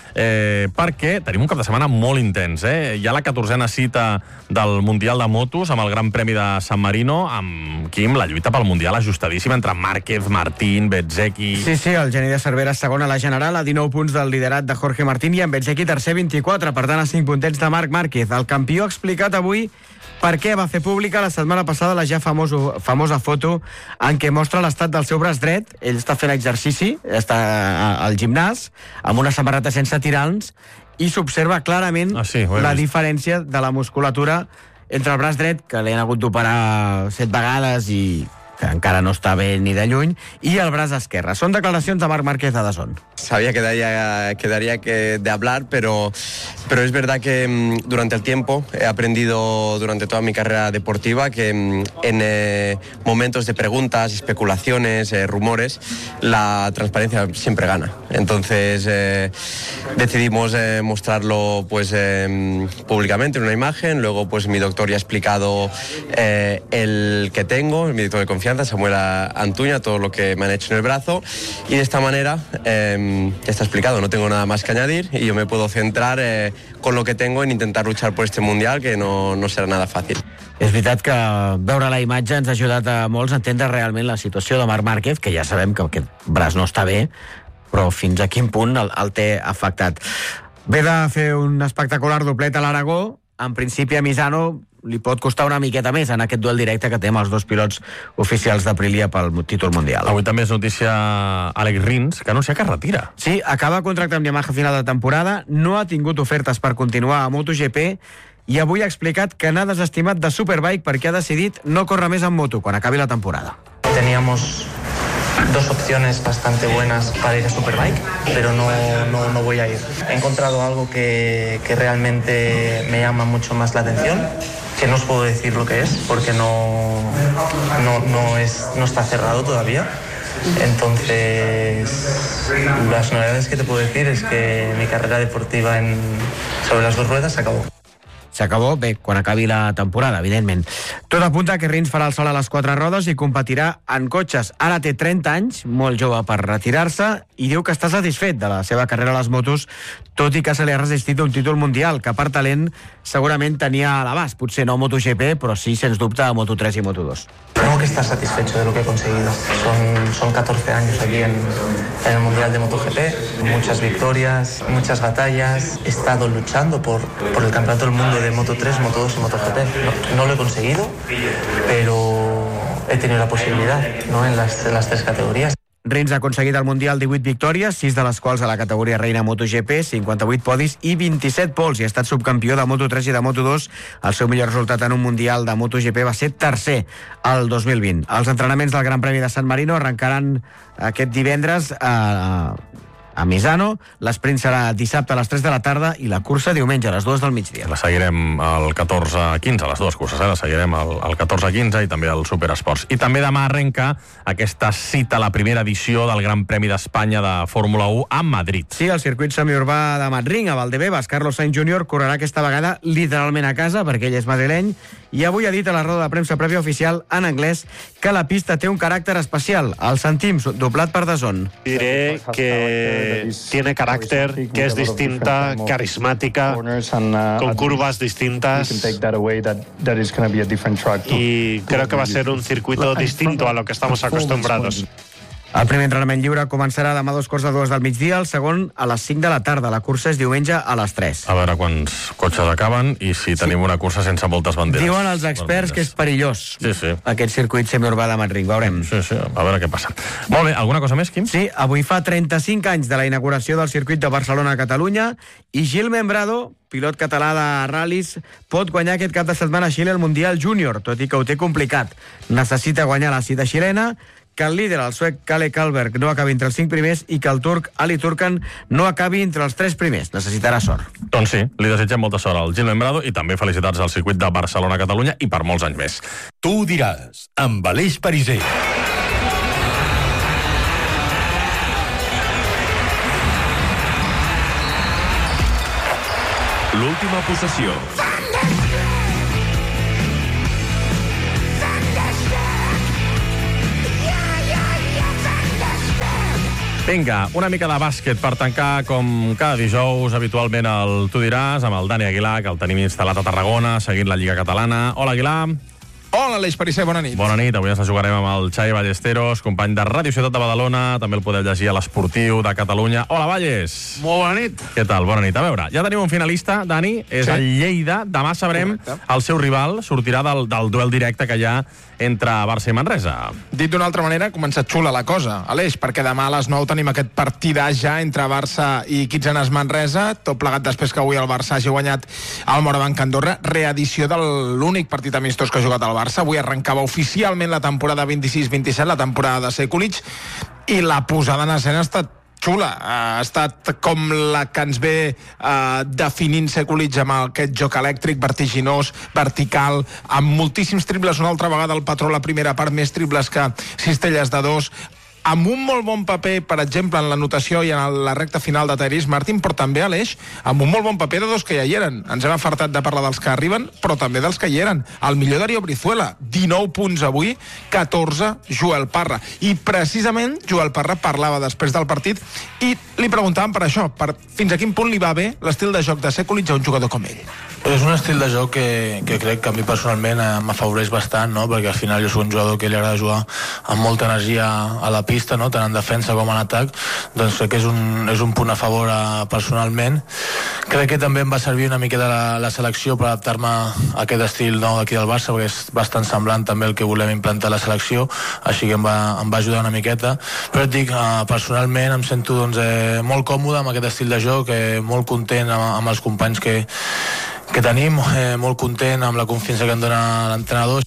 B: eh, perquè tenim un cap de setmana molt intens. Eh? Hi ha la catorzena cita del Mundial de Motos amb el Gran Premi de San Marino, amb Quim, la lluita pel Mundial ajustadíssima entre Márquez, Martín, Bezzecchi...
G: Sí, sí, el geni de Cervera segon a la general, a dinou punts del liderat de Jorge Martín i en Bezzecchi tercer vint-i-quatre, per tant a cinc puntets de Marc Márquez. El campió ha explicat avui per què va fer pública la setmana passada la ja famoso, famosa foto en què mostra l'estat del seu braç dret. Ell està fent exercici, està al gimnàs, amb una samarreta sense tirants, i s'observa clarament
B: ah, sí,
G: la diferència de la musculatura entre el braç dret, que li han hagut d'operar set vegades i que encara no està bé ni de lluny, i el braç esquerre. Són declaracions de Marc Márquez a DAZN.
O: Sabía que daría, que daría que de hablar, pero, pero es verdad que mm, durante el tiempo he aprendido durante toda mi carrera deportiva que mm, en eh, momentos de preguntas, especulaciones, eh, rumores, la transparencia siempre gana. Entonces eh, decidimos eh, mostrarlo pues eh, públicamente en una imagen. Luego pues mi doctor ya ha explicado eh, el que tengo, mi doctor de confianza, Samuel Antuña, todo lo que me han hecho en el brazo, y de esta manera eh, ya está explicado, no tengo nada más que añadir y yo me puedo centrar eh, con lo que tengo en intentar luchar por este Mundial, que no, no serà nada fàcil.
G: És veritat que veure la imatge ens ha ajudat a molts a entendre realment la situació de Marc Márquez, que ja sabem que aquest braç no està bé, però fins a quin punt el, el té afectat. Ve de fer un espectacular doblet a l'Aragó, en principi a Misano li pot costar una miqueta més en aquest duel directe que té amb els dos pilots oficials d'Aprilia pel títol mundial.
B: Avui també és notícia Alex Rins, que anuncia que es retira.
G: Sí, acaba contracte amb Yamaha a final de temporada, no ha tingut ofertes per continuar a MotoGP i avui ha explicat que n'ha desestimat de Superbike perquè ha decidit no córrer més en moto quan acabi la temporada.
P: Teníamos dos opciones bastante buenas para ir a Superbike, pero no, no, no voy a ir. He encontrado algo que, que realmente me llama mucho más la atención, que no os puedo decir lo que es, porque no, no, no, es, no está cerrado todavía. Entonces, las novedades que te puedo decir es que mi carrera deportiva en, sobre las dos ruedas se acabó.
G: S'acabó, bé, quan acabi la temporada, evidentment. Tot apunta que Rins farà el sol a les quatre rodes i competirà en cotxes. Ara té trenta anys, molt jove per retirar-se, i diu que està satisfet de la seva carrera a les motos, tot i que se li ha resistit un títol mundial, que per talent segurament tenia a l'abast. Potser no a MotoGP, però sí, sens dubte, a Moto tres i Moto dos.
P: Tengo que estar satisfecho de lo que he conseguido. Son, son catorce años aquí en, en el Mundial de MotoGP, muchas victorias, muchas batallas. He estado luchando por, por el campeonato del mundo de Moto tres, Moto dos y MotoGP. No, no lo he conseguido, pero he tenido la posibilidad, ¿no?, en las, en las tres categorías.
G: Rins ha aconseguit al Mundial divuit victòries, sis de les quals a la categoria reina MotoGP, cinquanta-vuit podis i vint-i-set pols, i ha estat subcampió de Moto tres i de Moto dos. El seu millor resultat en un Mundial de MotoGP va ser tercer al dos mil vint. Els entrenaments del Gran Premi de San Marino arrencaran aquest divendres a, a Misano. L'esprint serà dissabte a les tres de la tarda i la cursa diumenge a les dues del migdia.
B: La seguirem al catorze quinze, les dues curses, eh? La seguirem al, al catorze quinze i també al Superesports. I també demà arrenca aquesta cita, la primera edició del Gran Premi d'Espanya de Fórmula u a Madrid.
G: Sí, el circuit semiurbà de Madrid, a Valdebebas. Carlos Sainz júnior correrà aquesta vegada literalment a casa, perquè ell és madrileny, i avui ha dit a la roda de premsa prèvia oficial en anglès que la pista té un caràcter especial. El sentim, doblat per DAZN.
Q: Diré que tiene carácter, que es distinta, carismática, con curvas distintas, y creo que va a ser un circuito distinto a lo que estamos acostumbrados.
G: El primer entrenament lliure començarà demà a dos quarts de dues del migdia, el segon a les cinc de la tarda. La cursa és diumenge a les tres.
B: A veure quants cotxes acaben i si tenim una cursa sense moltes banderes.
G: Diuen els experts que és perillós.
B: Sí, sí.
G: Aquest circuit semiurbà de Manric, veurem.
B: Sí, sí, a veure què passa. Molt bé, alguna cosa més, Quim?
G: Sí, avui fa trenta-cinc anys de la inauguració del circuit de Barcelona a Catalunya i Gil Membrado, pilot català de ral·lis, pot guanyar aquest cap de setmana a Xile el Mundial Júnior, tot i que ho té complicat. Necessita guanyar la cita xilena, que el líder, el suec Kalle Kalberg, no acabi entre els cinc primers i que el turc Ali Turkan no acabi entre els tres primers. Necessitarà sort.
B: Doncs sí, li desitgem molta sort al Gil Membrado i també felicitats al circuit de Barcelona-Catalunya i per molts anys més.
I: Tu ho diràs, amb Aleix Pariser.
R: L'última possessió.
B: Vinga, una mica de bàsquet per tancar com cada dijous, habitualment el Tu diràs, amb el Dani Aguilar, que el tenim instal·lat a Tarragona, seguint la Lliga Catalana. Hola, Aguilar.
L: Hola, Aleix Pariser, bona nit.
B: Bona nit, avui ens la jugarem amb el Xavi Ballesteros, company de Ràdio Ciutat de Badalona, també el podeu llegir a l'Esportiu de Catalunya. Hola, Valles.
S: Molt bona nit.
B: Què tal? Bona nit. A veure, ja tenim un finalista, Dani, és
L: Sí.
B: el Lleida. Demà sabrem
L: Correcte.
B: el seu rival, sortirà del, del duel directe que hi ha entre Barça i Manresa.
L: Dit d'una altra manera, ha començat xula la cosa, Aleix, perquè demà a les nou tenim aquest partidàs ja entre Barça i Quitzenes Manresa, tot plegat després que avui el Barça hagi guanyat al Morabanc Andorra, reedició de l'únic partit amistós que ha jugat el Barça. Avui arrencava oficialment la temporada vint-i-sis vint-i-set, la temporada de Sekulic, i la posada en escena ha estat xula, ha estat com la que ens ve eh, definint Sekulic amb aquest joc elèctric, vertiginós, vertical, amb moltíssims triples, una altra vegada el patró la primera part, més triples que cistelles de dos, amb un molt bon paper, per exemple, en l'anotació i en la recta final de Tyrese Martin, però també, Aleix, amb un molt bon paper de dos que ja hi eren. Ens hem afartat de parlar dels que arriben, però també dels que hi eren. El millor Darío Brizuela, dinou punts avui, catorze Joel Parra. I precisament Joel Parra parlava després del partit i li preguntàvem per això, per fins a quin punt li va bé l'estil de joc de Sekulic a un jugador com ell.
T: És un estil de joc que, que crec que a mi personalment eh, m'afavoreix bastant, no? Perquè al final jo soc un jugador que li agrada jugar amb molta energia a la pista, no? Tant en defensa com en atac, doncs crec que és un, és un punt a favor eh, personalment. Crec que també em va servir una mica de la, la selecció per adaptar-me a aquest estil, no? D'aquí del Barça, perquè és bastant semblant també el que volem implantar a la selecció, així que em va, em va ajudar una miqueta. Però et dic, eh, personalment em sento doncs, eh, molt còmode amb aquest estil de joc, eh, molt content amb, amb els companys que que tenim, eh, molt content amb la confiança que em dona l'entrenador.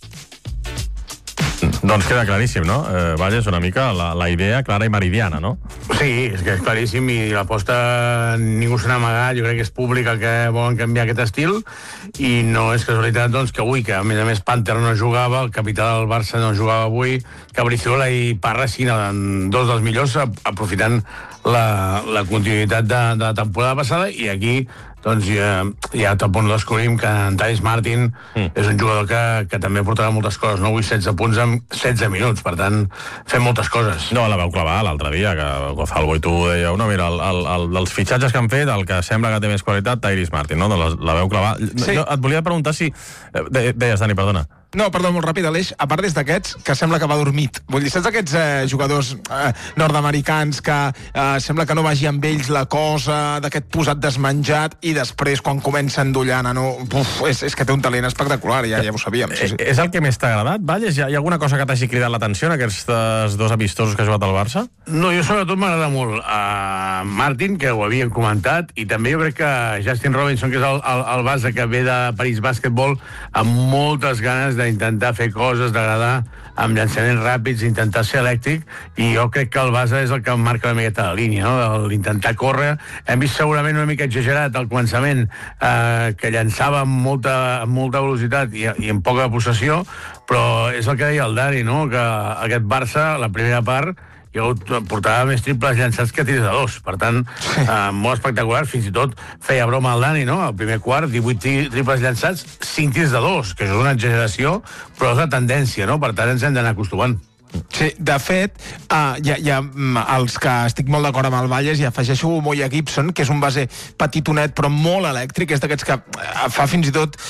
B: Doncs queda claríssim, no? Eh, Valles, una mica la, la idea clara i meridiana, no?
S: Sí, és que és claríssim i l'aposta ningú se n'ha amagat, jo crec que és pública que volen canviar aquest estil i no és casualitat doncs, que avui, que a més a més Panther no jugava, el capità del Barça no jugava avui, que Brizuela i Parra siguin dos dels millors aprofitant la, la continuïtat de, de la temporada passada i aquí doncs ja, ja tot punt descobrim que en Tyrese Martin mm. és un jugador que, que també portarà moltes coses, no? Avui setze punts en setze minuts, per tant, fem moltes coses.
B: No, la vau clavar l'altre dia, que Gonzalo i tu dèieu, no, mira, el, el, el, dels fitxatges que han fet, el que sembla que té més qualitat, Tyrese Martin, no? La, la vau clavar. Sí. Jo et volia preguntar si... De, deies, Dani, perdona.
L: No, perdó, molt ràpid, Aleix, a part des d'aquests, que sembla que va dormit. Vull dir, saps aquests eh, jugadors eh, nord-americans que eh, sembla que no vagi amb ells la cosa, d'aquest posat desmenjat, i després, quan comença a endollar, no, uf, és, és que té un talent espectacular, ja, ja ho sabíem. Sí, sí.
B: És el que més t'ha agradat, Valles? Hi ha, hi ha alguna cosa que t'hagi cridat l'atenció en aquests dos amistosos que ha jugat al Barça?
S: No, jo sobretot m'agrada molt a Martin, que ho havíem comentat, i també jo crec que Justin Robinson, que és el, el, el base que ve de París Bàsquetbol, amb moltes ganes d'intentar fer coses, d'agradar, amb llançaments ràpids, intentar ser elèctric, i jo crec que el base és el que marca una miqueta la línia, no? L'intentar córrer. Hem vist segurament una mica exagerat al començament, eh, que llançava amb molta, amb molta velocitat i, i amb poca possessió, però és el que deia el Dani, no? Que aquest Barça, la primera part, jo portava més triples llançats que tirs de dos. Per tant, eh, molt espectacular. Fins i tot feia broma al Dani, no? Al primer quart, divuit triples llançats, cinc tirs de dos, que això és una exageració, però és la tendència, no? Per tant, ens hem d'anar acostumant.
L: Sí, de fet, uh, ja, ja, els que estic molt d'acord amb el Valles, ja afegeixo Moya Gibson, que és un base petitonet però molt elèctric, és d'aquests que uh, fa fins i tot...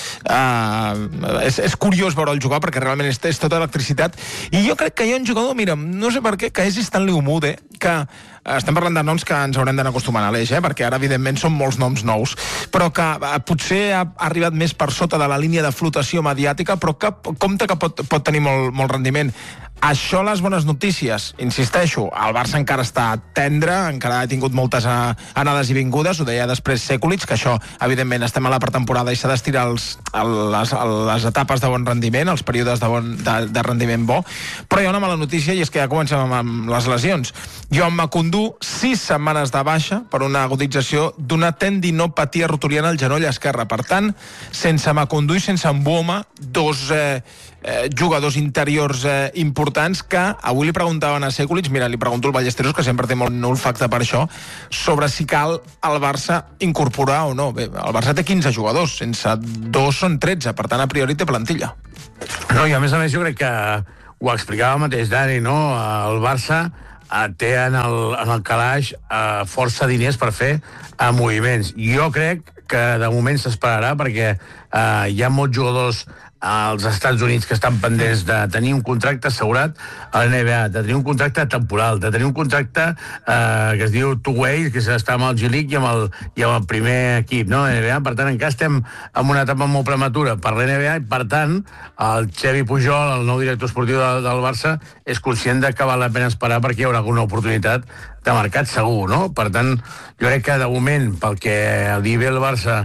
L: Uh, és, és curiós veure'l jugar perquè realment és, és tota electricitat. I jo crec que hi ha un jugador, mira, no sé per què, que és Stanley Umude, que estem parlant de noms que ens haurem d'anar acostumant a l'Eix, eh? Perquè ara, evidentment, són molts noms nous, però que eh, potser ha arribat més per sota de la línia de flotació mediàtica, però que compte que pot, pot tenir molt, molt rendiment. Això, les bones notícies, insisteixo, el Barça encara està tendre, encara ha tingut moltes anades i vingudes, ho deia després Sekulic, que això, evidentment, estem a la pretemporada i s'ha d'estirar els, les, les etapes de bon rendiment, els períodes de, bon, de, de rendiment bo, però hi ha una mala notícia i és que ja comencem amb, amb les lesions. Jo em Macundú, sis setmanes de baixa per una agudització d'una tendinopatia rotuliana al genoll esquerre. Per tant, sense Macundú i sense Mboma, dos eh, eh, jugadors interiors eh, importants que avui li preguntaven a Sekulic, mira, li pregunto al Ballesteros, que sempre té molt olfacte per això, sobre si cal el Barça incorporar o no. Bé, el Barça té quinze jugadors, sense dos són tretze, per tant, a priori té plantilla.
S: No, i a més a més jo crec que ho explicava mateix Dani, no? El Barça té en el, en el calaix uh, força diners per fer uh, moviments. Jo crec que de moment s'esperarà perquè uh, hi ha molts jugadors als Estats Units que estan pendents de tenir un contracte assegurat a l'N B A, de tenir un contracte temporal, de tenir un contracte eh, que es diu two-way, que està amb el G-League i, amb el, i amb el primer equip, no? N B A. Per tant, encara estem en una etapa molt prematura per l'N B A i, per tant, el Xevi Pujol, el nou director esportiu del, del Barça, és conscient de que val la pena esperar perquè hi haurà alguna oportunitat de mercat segur, no? Per tant, jo crec que de moment, pel que el nivell del Barça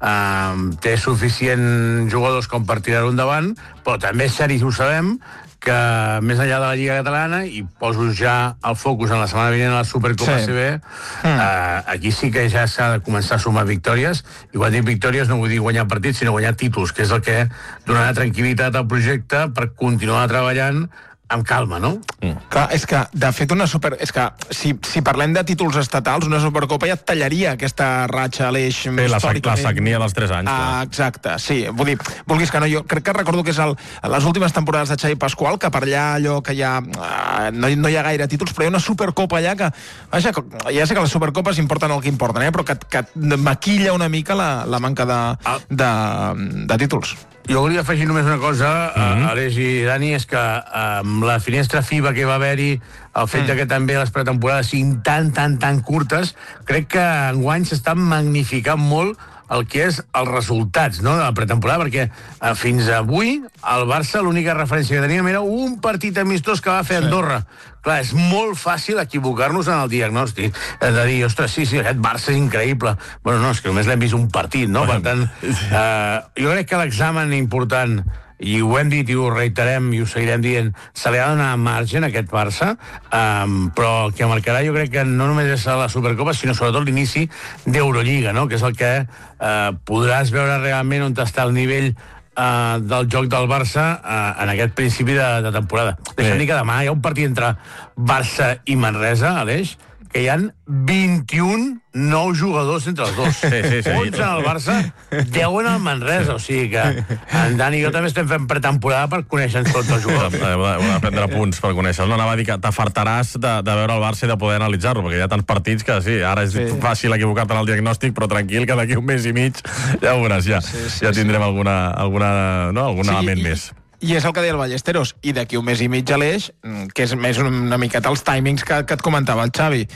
S: eh, té suficient jugadors com per tirar-ho endavant, però també és cert, i ho sabem, que més enllà de la Lliga Catalana, i poso ja el focus en la setmana vinent a la Supercopa
L: Sí.
S: A C B, mm. eh, aquí sí que ja s'ha de començar a sumar victòries, i quan dic victòries no vull dir guanyar partits, sinó guanyar títols, que és el que donarà tranquil·litat al projecte per continuar treballant amb calma, no?
L: Mm. Clar, és que, de fet, una super... És que, si, si parlem de títols estatals, una Supercopa ja tallaria aquesta ratxa a l'Eix
B: sí, la, la sagnia dels tres anys.
L: Ah, exacte, sí. Vull dir, vulguis que no, jo crec que recordo que és el, les últimes temporades de Xavi Pasqual, que per allà allò que hi ha... No, no hi ha gaire títols, però hi ha una Supercopa allà que... Vaja, ja sé que les Supercopes importen el que importen, eh? Però que, que maquilla una mica la, la manca de, de, de títols.
S: Jo volia afegir només una cosa, mm-hmm. Aleix i Dani, és que amb la finestra FIBA que va haver-hi, el fet mm. que també les pretemporades siguin tan, tan, tan curtes, crec que enguany s'estan magnificant molt el que és els resultats, no?, de la pretemporada, perquè eh, fins avui el Barça l'única referència que teníem era un partit amistós que va fer Andorra. Sí. Clar, és molt fàcil equivocar-nos en el diagnòstic, de dir, ostres, sí, sí, aquest Barça és increïble. Bueno, no, és que només l'hem vist un partit, no? Per tant, eh, jo crec que l'examen important, i ho hem dit i ho reiterem i ho seguirem dient, se li ha de donar marge en aquest Barça, um, però el que marcarà jo crec que no només és la Supercopa, sinó sobretot l'inici d'Eurolliga, no?, que és el que uh, podràs veure realment on està el nivell uh, del joc del Barça uh, en aquest principi de, de temporada. Deixa'm dir que demà hi ha un partit entre Barça i Manresa, Aleix, que hi ha vint-i-un nous jugadors entre els dos.
B: Sí, sí, sí.
S: onze al Barça, deu en el Manresa. O sigui que en Dani i jo també estem fent pretemporada per conèixer tots els jugadors.
B: Heu de, heu de prendre punts per conèixer-los. No, anava a dir que t'afartaràs de, de veure el Barça i de poder analitzar-lo, perquè hi ha tants partits que sí, ara és sí. fàcil equivocar-te en el diagnòstic, però tranquil, que d'aquí un mes i mig ja ho veuràs, ja. Sí, sí, ja tindrem sí. alguna, alguna, no, algun sí, element i... més.
L: I és el que deia el Ballesteros, i d'aquí un mes i mig a l'Eix, que és més una miqueta els timings que, que et comentava el Xavi.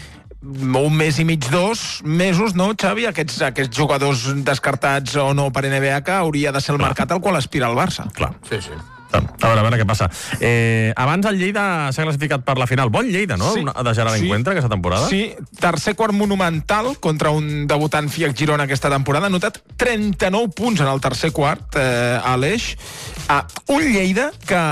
L: Un mes i mig, dos mesos, no, Xavi? Aquests, aquests jugadors descartats o no per N B A que hauria de ser el Clar. mercat al qual aspira el Barça.
B: Clar.
S: Sí, sí.
B: A veure, a veure què passa. Eh, abans el Lleida s'ha classificat per la final. Bon Lleida, no? Sí. De Gerard sí. Encuentra aquesta temporada.
L: Sí, tercer quart monumental contra un debutant F I A C Girona aquesta temporada. Ha notat trenta-nou punts en el tercer quart, eh, a l'Eix. Ah, un Lleida que...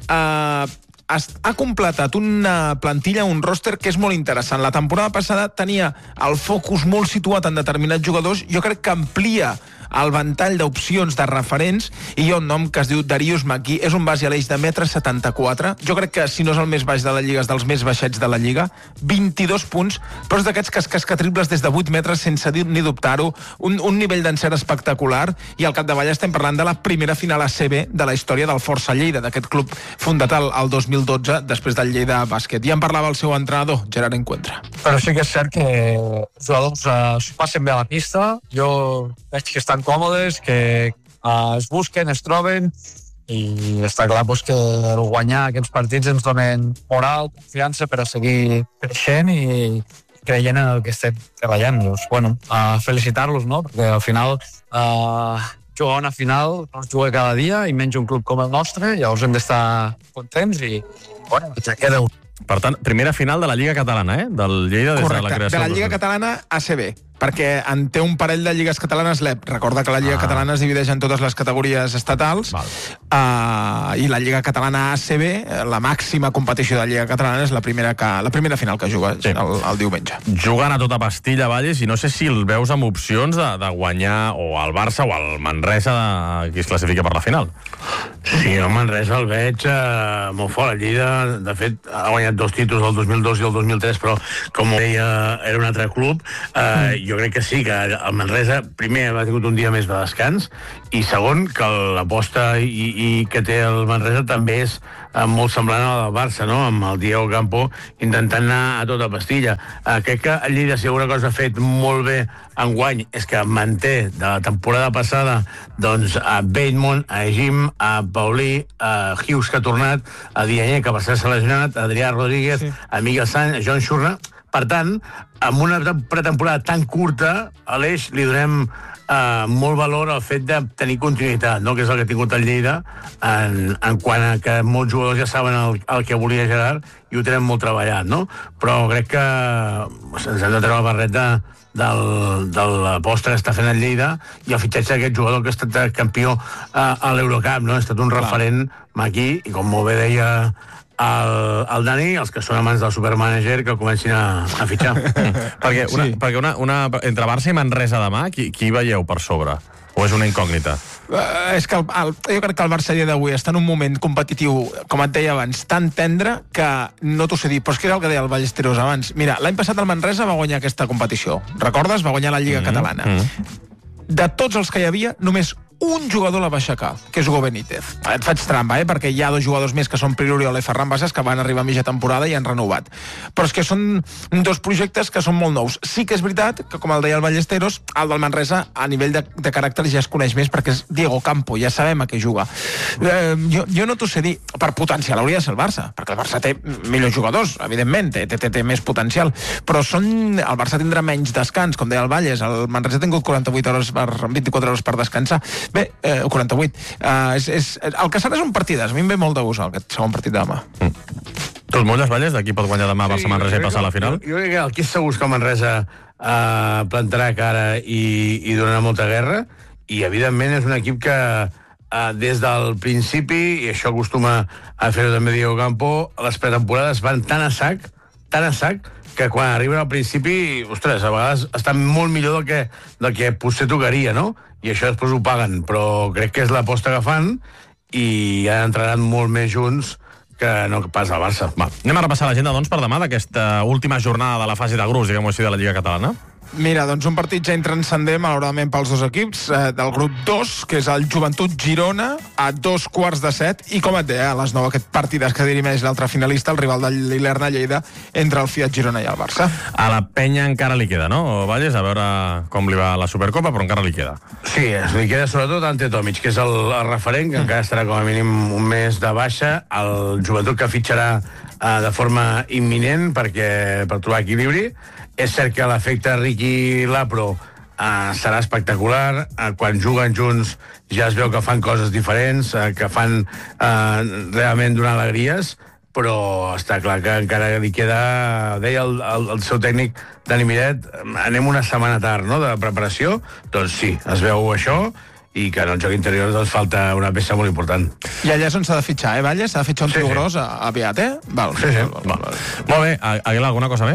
L: Eh, ha completat una plantilla, un roster que és molt interessant. La temporada passada tenia el focus molt situat en determinats jugadors. Jo crec que amplia el ventall d'opcions de referents, i hi ha un nom que es diu Darius McGee, és un base a l'eix de metre setanta-quatre, jo crec que si no és el més baix de la Lliga, és dels més baixets de la Lliga, vint-i-dos punts, però és d'aquests que es casca triples des de vuit metres sense dir ni dubtar-ho, un, un nivell d'encert espectacular, i al capdavall estem parlant de la primera final A C B de la història del Força Lleida, d'aquest club fundat el, el dos mil dotze, després del Lleida Bàsquet. I en parlava el seu entrenador, Gerard Encuentra.
R: Però sí que és cert que els jugadors uh, s'ho passen bé a la pista, jo veig que estan còmodes, que uh, es busquen, es troben, i està clar pues, que el guanyar aquests partits ens donen moral, confiança per a seguir creixent i creient en el que estem treballant. Doncs, bueno, uh, felicitar-los, no? Perquè al final uh, jugar una final no es juga cada dia i menys un club com el nostre, llavors hem d'estar contents i, bueno, ja queda un.
B: Per tant, primera final de la Lliga Catalana, eh? Del Lleida des
L: Correcte,
B: de la creació.
L: de la Lliga Catalana A C B, perquè en té un parell de lligues catalanes l'E P. Recorda que la Lliga ah. Catalana es divideix en totes les categories estatals, uh, i la Lliga Catalana A C B, la màxima competició de la Lliga Catalana, és la primera, que, la primera final que juga sí. el, el diumenge.
B: Jugant a tota pastilla, Valles, i no sé si el veus amb opcions de, de guanyar o al Barça o al Manresa, de, qui es classifica per la final.
S: Sí, el Manresa el veig eh, molt fort. El Lleida, de fet, ha guanyat dos títols, el dos mil dos i el dos mil tres, però, com deia, era un altre club. Eh, mm. Jo crec que sí, que el Manresa, primer, ha tingut un dia més de descans, i segon, que l'aposta i, i que té el Manresa també és eh, molt semblant a la del Barça, no? Amb el Diego Campo intentant anar a tota pastilla. Eh, crec que el Lleida, si alguna cosa ha fet molt bé enguany, és que manté de la temporada passada doncs a Bateman, a Jim, a Paulí, a Hughes, que ha tornat, a Diagne, que va ser seleccionat, a Adrià Rodríguez, sí. a Miguel Sánchez, a John Shurna. Per tant, amb una pretemporada tan curta, a l'Eix li donem eh, molt valor al fet de tenir continuïtat, no? Que és el que ha tingut el Lleida, en, en quant a que molts jugadors ja saben el, el que volia Gerard i ho tenen molt treballat, no? Però crec que ens hem de treure la barreta del, de l'aposta que està fent el Lleida i el fitxatge d'aquest jugador que ha estat campió a, a l'Eurocup, no? Ha estat un referent aquí, i com molt bé deia el, el Dani, els que són amants del supermanager, que comencin a, a fitxar.
B: perquè una, sí. perquè una, una, entre Barça i Manresa demà, qui, qui veieu per sobre? O és una incògnita?
L: Uh, és que el, el, jo crec que el Barça d'avui està en un moment competitiu, com et deia abans, tan tendre que no t'ho sé dir, però és que era el que deia el Ballesteros abans. Mira, l'any passat el Manresa va guanyar aquesta competició. Recordes? Va guanyar la Lliga mm-hmm. Catalana. Mm-hmm. De tots els que hi havia, només un jugador la va aixecar, que és Hugo Benítez. Et faig trampa, eh? Perquè hi ha dos jugadors més que són Prioriol i Ferran Bassas, que van arribar a mitja temporada i han renovat. Però és que són dos projectes que són molt nous. Sí que és veritat que, com el deia el Ballesteros, el del Manresa, a nivell de, de caràcter, ja es coneix més, perquè és Diego Campo, ja sabem a què juga. Eh, jo, jo no t'ho sé dir, per potencial hauria de ser el Barça, perquè el Barça té millors jugadors, evidentment, té, té, té, té més potencial, però són, el Barça tindrà menys descans, com deia el Valles, el Manresa ha tingut quaranta-vuit hores per, vint-i-quatre hores per descansar. Bé, eh, quaranta-vuit. Uh, és, és, el que serà és un partidàs. A mi em ve molt de gust aquest segon partit de demà.
B: Mm. Tu el molles, Valles, d'aquí pot guanyar demà sí, Barça Manresa i passar a la final?
S: Jo, jo crec que el que és segur que el Manresa uh, plantarà cara i, i donarà molta guerra, i evidentment és un equip que uh, des del principi, i això acostuma a fer-ho també Diego Campo, les pretemporades van tan a sac, tan a sac, que quan arriben al principi, ostres, a vegades estan molt millor del que, del que potser tocaria, no? I això després ho paguen, però crec que és l'aposta que fan i han entrenat molt més junts que no pas al Barça.
B: Va, anem a repassar l'agenda, doncs, per demà d'aquesta última jornada de la fase de grups, diguem-ho així, de la Lliga Catalana.
L: Mira, doncs un partit ja intranscendent, malauradament, pels dos equips, eh, del grup dos, que és el Joventut Girona, a dos quarts de set, i com et deia, a les nou aquest partidàs que dirimeix l'altre finalista, el rival de l'Ilerna Lleida, entre el Fiat Girona i el Barça.
B: A la penya encara li queda, no, Valles? A veure com li va la Supercopa, però encara li queda.
S: Sí, li queda sobretot Ante Tomic, que és el, el referent, que encara estarà com a mínim un mes de baixa, el Joventut que fitxarà eh, de forma imminent perquè, per trobar equilibri. És cert que l'efecte Ricky Lapro eh, serà espectacular. Eh, quan juguen junts ja es veu que fan coses diferents, eh, que fan eh, realment donar alegries, però està clar que encara li queda, deia el, el, el seu tècnic Dani Miret, anem una setmana tard, no?, de preparació. Doncs sí, es veu això, i que en el joc interior doncs, falta una peça molt important.
L: I allà és on s'ha de fitxar, eh, Valles? S'ha de fitxar un sí, tio sí. gros aviat, eh? Val,
S: sí, sí.
L: Val, val, val, val.
B: Molt bé, Aguilar, alguna cosa més?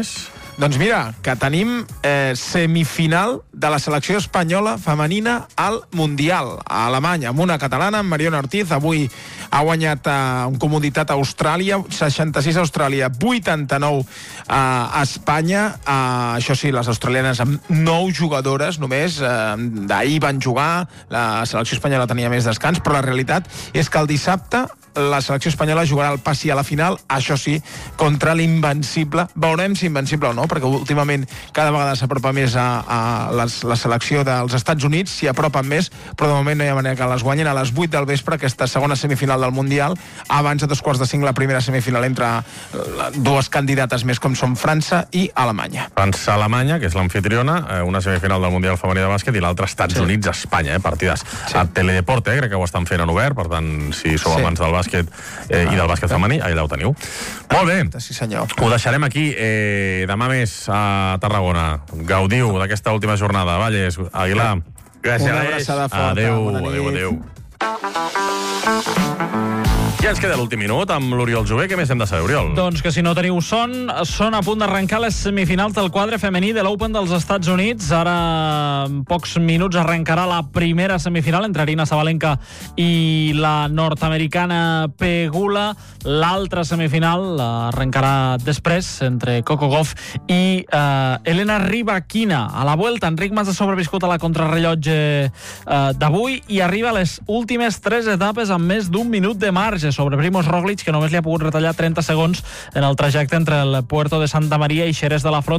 L: Doncs mira, que tenim eh, semifinal de la selecció espanyola femenina al Mundial a Alemanya, amb una catalana, amb Mariona Ortiz. Avui ha guanyat eh, amb comoditat a Austràlia, seixanta-sis a Austràlia, vuitanta-nou eh, a Espanya. Eh, això sí, les australianes amb nou jugadores només. Eh, d'ahir van jugar, la selecció espanyola tenia més descans, però la realitat és que el dissabte la selecció espanyola jugarà el passi a la final, això sí, contra l'invencible. Veurem si invencible o no, perquè últimament cada vegada s'apropa més a, a les, la selecció dels Estats Units, s'hi apropen més, però de moment no hi ha manera que les guanyin. A les vuit del vespre, aquesta segona semifinal del Mundial, abans de dos quarts de cinc la primera semifinal entre dues candidates més com són França i Alemanya.
B: França-Alemanya, que és l'amfitriona, una semifinal del Mundial femení de bàsquet, i l'altra Estats sí. Units-Espanya, eh, partides. Sí. A Teledeporte, eh, crec que ho estan fent en obert, per tant, si sou sí. amants del bàsquet eh, i del bàsquet femení, allà ho teniu. Molt bé.
L: Sí, senyor.
B: Ho deixarem aquí. Eh, demà més a Tarragona. Gaudiu d'aquesta última jornada. Valles, Aguilar.
L: Gràcies. Una abraçada forta.
B: Adéu, adéu, adéu. Ja ens queda l'últim minut amb l'Oriol Jové. Què més hem de saber, Oriol?
M: Doncs que si no teniu son, són a punt d'arrencar les semifinals del quadre femení de l'Open dels Estats Units. Ara, en pocs minuts, arrencarà la primera semifinal entre Arina Sabalenka i la nord-americana Pegula. L'altra semifinal arrencarà després entre Coco Gauff i eh, Elena Rybakina. A la Vuelta, Enric Mas ha sobreviscut a la contrarrellotge eh, d'avui i arriba a les últimes tres etapes amb més d'un minut de marge sobre Primož Roglič, que només li ha pogut retallar trenta segons en el trajecte entre el Puerto de Santa Maria i Xerès de la Frontera.